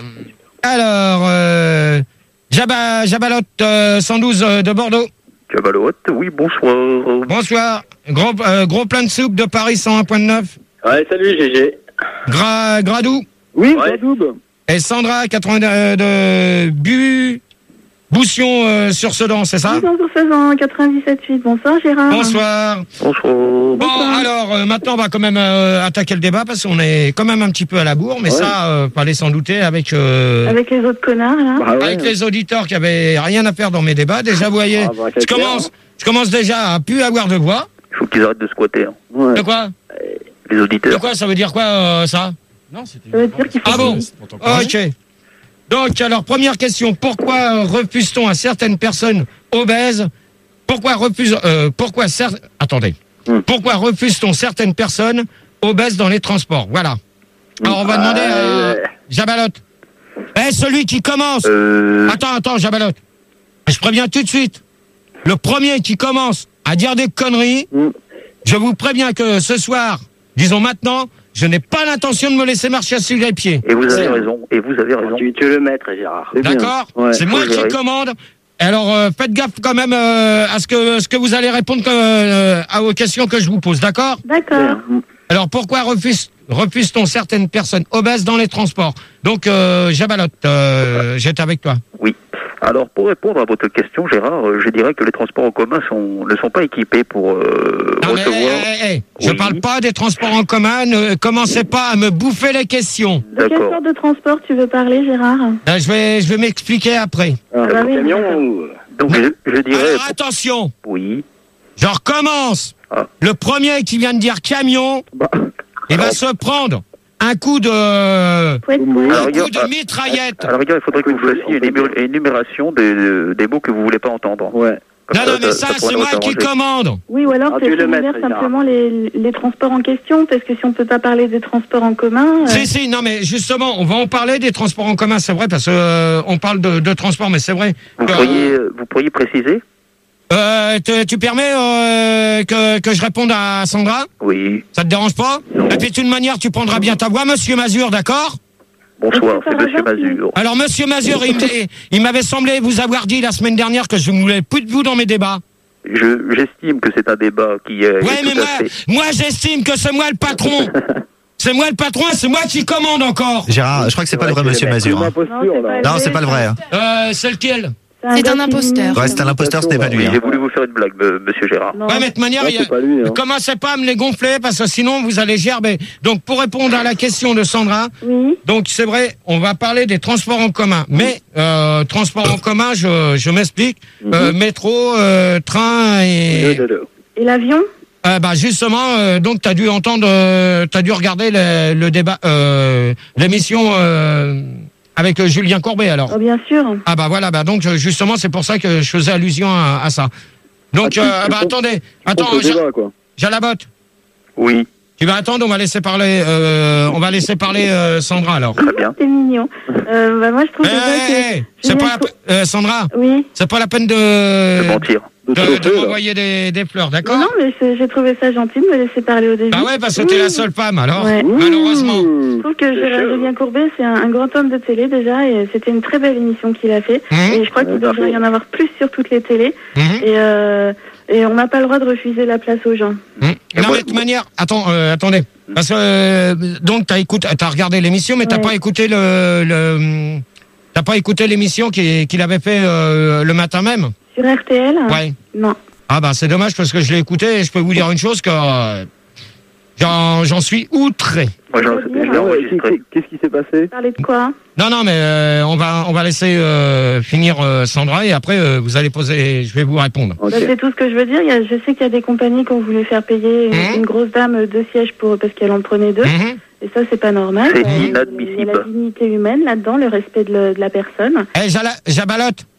Alors, euh, Jabba, Jabalotte euh, cent douze euh, de Bordeaux. Jabba le Hot, oui, bonsoir. Bonsoir. Gros, euh, gros plein de soupe de Paris cent un virgule neuf. Ouais, salut G G. Gras, Gradou. Oui, Ouais. Gradoub. Et Sandra, quatre-vingts de, de Bu, Boussion euh, sur Sedan, c'est ça? Bonsoir sur Faisan, quatre-vingt-dix-sept huit. Bonsoir Gérard. Bonsoir. Bonsoir. Bon, alors, euh, maintenant, on va quand même euh, attaquer le débat parce qu'on est quand même un petit peu à la bourre, mais Ouais. ça, euh, fallait s'en douter avec, euh, Avec les autres connards là. Bah ouais. avec les auditeurs qui avaient rien à faire dans mes débats. Déjà, vous voyez, Ah, bah, je quel commence, je commence déjà à plus avoir de voix. Il faut qu'ils arrêtent de squatter, hein. Ouais. De quoi? les De auditeurs. quoi? Ça veut dire quoi, euh, ça? Non, c'était. Ça veut dire qu'il faut. Ah bon? qu'il- Ok. Donc, alors, première question. Pourquoi euh, refuse-t-on à certaines personnes obèses? Pourquoi refuse, euh, pourquoi cer- attendez. Hmm. Pourquoi refuse-t-on certaines personnes obèses dans les transports? Voilà. Alors, on va demander à Jabalotte. Eh, celui qui commence. Euh, Attends, attends, Jabalotte. Je préviens tout de suite. Le premier qui commence à dire des conneries, Hmm. je vous préviens que ce soir, disons maintenant, je n'ai pas l'intention de me laisser marcher sur les pieds. et vous avez raison, et vous avez raison. Tu, tu es le maître, Gérard. C'est bien. D'accord? Ouais. C'est moi Faut qui gérer. commande. Alors, euh, faites gaffe quand même euh, à ce que, ce que vous allez répondre euh, à aux questions que je vous pose, d'accord? D'accord. Alors, pourquoi refuse, refuse-t-on certaines personnes obèses dans les transports? Donc, euh, Jabalotte, euh, j'étais avec toi. Oui. Alors, pour répondre à votre question, Gérard, euh, je dirais que les transports en commun sont, ne sont pas équipés pour euh, Non, mais, recevoir... eh, eh, eh, je Oui. parle pas des transports en commun, ne commencez pas à me bouffer les questions. De quelle sorte de transport tu veux parler Gérard? Là, je vais, je vais m'expliquer après. Ah, bah oui, d'accord. Donc, je, je dirais... Alors, attention, Oui. je recommence. Ah. Le premier qui vient de dire camion, Bah, il va se prendre un coup de, un Fouette, fouette. Alors, coup ah, de mitraillette. À la rigueur, il faudrait que vous fassiez une ému- une énumération des, des mots que vous voulez pas entendre. ouais. Non, non, mais ça, pourrait c'est nous moi qui arranger. commande. Oui, ou alors Ah, c'est tu es le ouvert maître, Gérard. simplement les, les transports en question, parce que si on peut pas parler des transports en commun. euh, Si, si, non, mais justement, on va en parler des transports en commun, c'est vrai, parce que euh, on parle de, de transport, mais c'est vrai. Vous que, pourriez, vous pourriez préciser? euh, te- tu permets euh, que, que je réponde à Sandra? Oui. Ça te dérange pas? Et puis, de toute manière, tu prendras bien ta voix, Monsieur Mazur, d'accord? Bonsoir, Est-ce que c'est par Monsieur hasard, tu- Mazur. Alors, Monsieur Mazur, il, m- il m'avait semblé vous avoir dit la semaine dernière que je ne voulais plus de vous dans mes débats. Je, j'estime que c'est un débat qui est, Ouais, est mais tout moi, à fait... moi j'estime que c'est moi le patron. C'est moi le patron et c'est moi qui commande encore. Gérard, je crois que c'est pas le vrai monsieur Mazur. hein. Non, c'est pas Non, c'est pas le vrai. hein. Euh, c'est lequel? C'est un imposteur. Ouais, c'est un imposteur, ce n'est pas lui. Oui, hein. j'ai voulu vous faire une blague, me- monsieur Gérard. Non. Ouais, mais de toute manière, Ouais, il y a- c'est pas lui, hein. commencez pas à me les gonfler parce que sinon vous allez gerber. Donc pour répondre à la question de Sandra, Oui. donc c'est vrai, on va parler des transports en commun. Mais euh, transports en commun, je, je m'explique. Euh, métro, euh, train et Et l'avion? euh, bah justement, euh, donc t'as dû entendre, euh, t'as dû regarder le, le débat, euh, l'émission euh, avec euh, Julien Courbet alors. Oh, bien sûr. Ah bah voilà, bah donc euh, justement c'est pour ça que je faisais allusion à, à ça. Donc Ah, tu- euh, tu bah comptes- attendez, On attends, peut Ja- débat, quoi. Jalabotte. Oui, Tu vas attendre, on va laisser parler, euh, on va laisser parler euh, Sandra alors. très bien. C'est mignon. Euh, bah, moi, je trouve Eh, déjà eh, que... eh, c'est Julien pas la, Cou- pe- euh, Sandra, Oui. c'est pas la peine de De mentir. De de, chauffer, de là. m'envoyer des, des fleurs, d'accord? Non, non, mais c'est- j'ai trouvé ça gentil de me laisser parler au début. Bah ouais, parce que t'es la seule femme alors, Ouais. malheureusement. Je trouve que Gérard- Julien Courbet, c'est un, un grand homme de télé déjà, et c'était une très belle émission qu'il a fait. Mhm. Et je crois qu'il devrait y en avoir plus sur toutes les télés. Mhm. Et, euh, et on n'a pas le droit de refuser la place aux gens. Hum. Non mais de toute manière, attends, euh, attendez, parce que euh, donc t'as écouté, t'as regardé l'émission, mais t'as Ouais. pas écouté le, le t'as pas écouté l'émission qu'il qu'il avait fait euh, le matin même. Sur R T L? Ouais. Non. Ah bah c'est dommage parce que je l'ai écouté et je peux vous dire une chose que euh, j'en j'en suis outré. Moi, j'en- je l'ai enregistré. Qu'est-ce qui s'est passé? Parler de quoi? Non non mais euh, on va on va laisser euh, finir euh, Sandra et après euh, vous allez poser, je vais vous répondre. Ok. Bah, c'est tout ce que je veux dire. Il y a, je sais qu'il y a des compagnies qui ont voulu faire payer une, Mhm. une grosse dame deux sièges pour, parce qu'elle en prenait deux. Mhm. Et ça, c'est pas normal. C'est Euh, Il y a inadmissible. la dignité humaine là-dedans, le respect de, le- de la personne. Eh Jala- Jabalotte,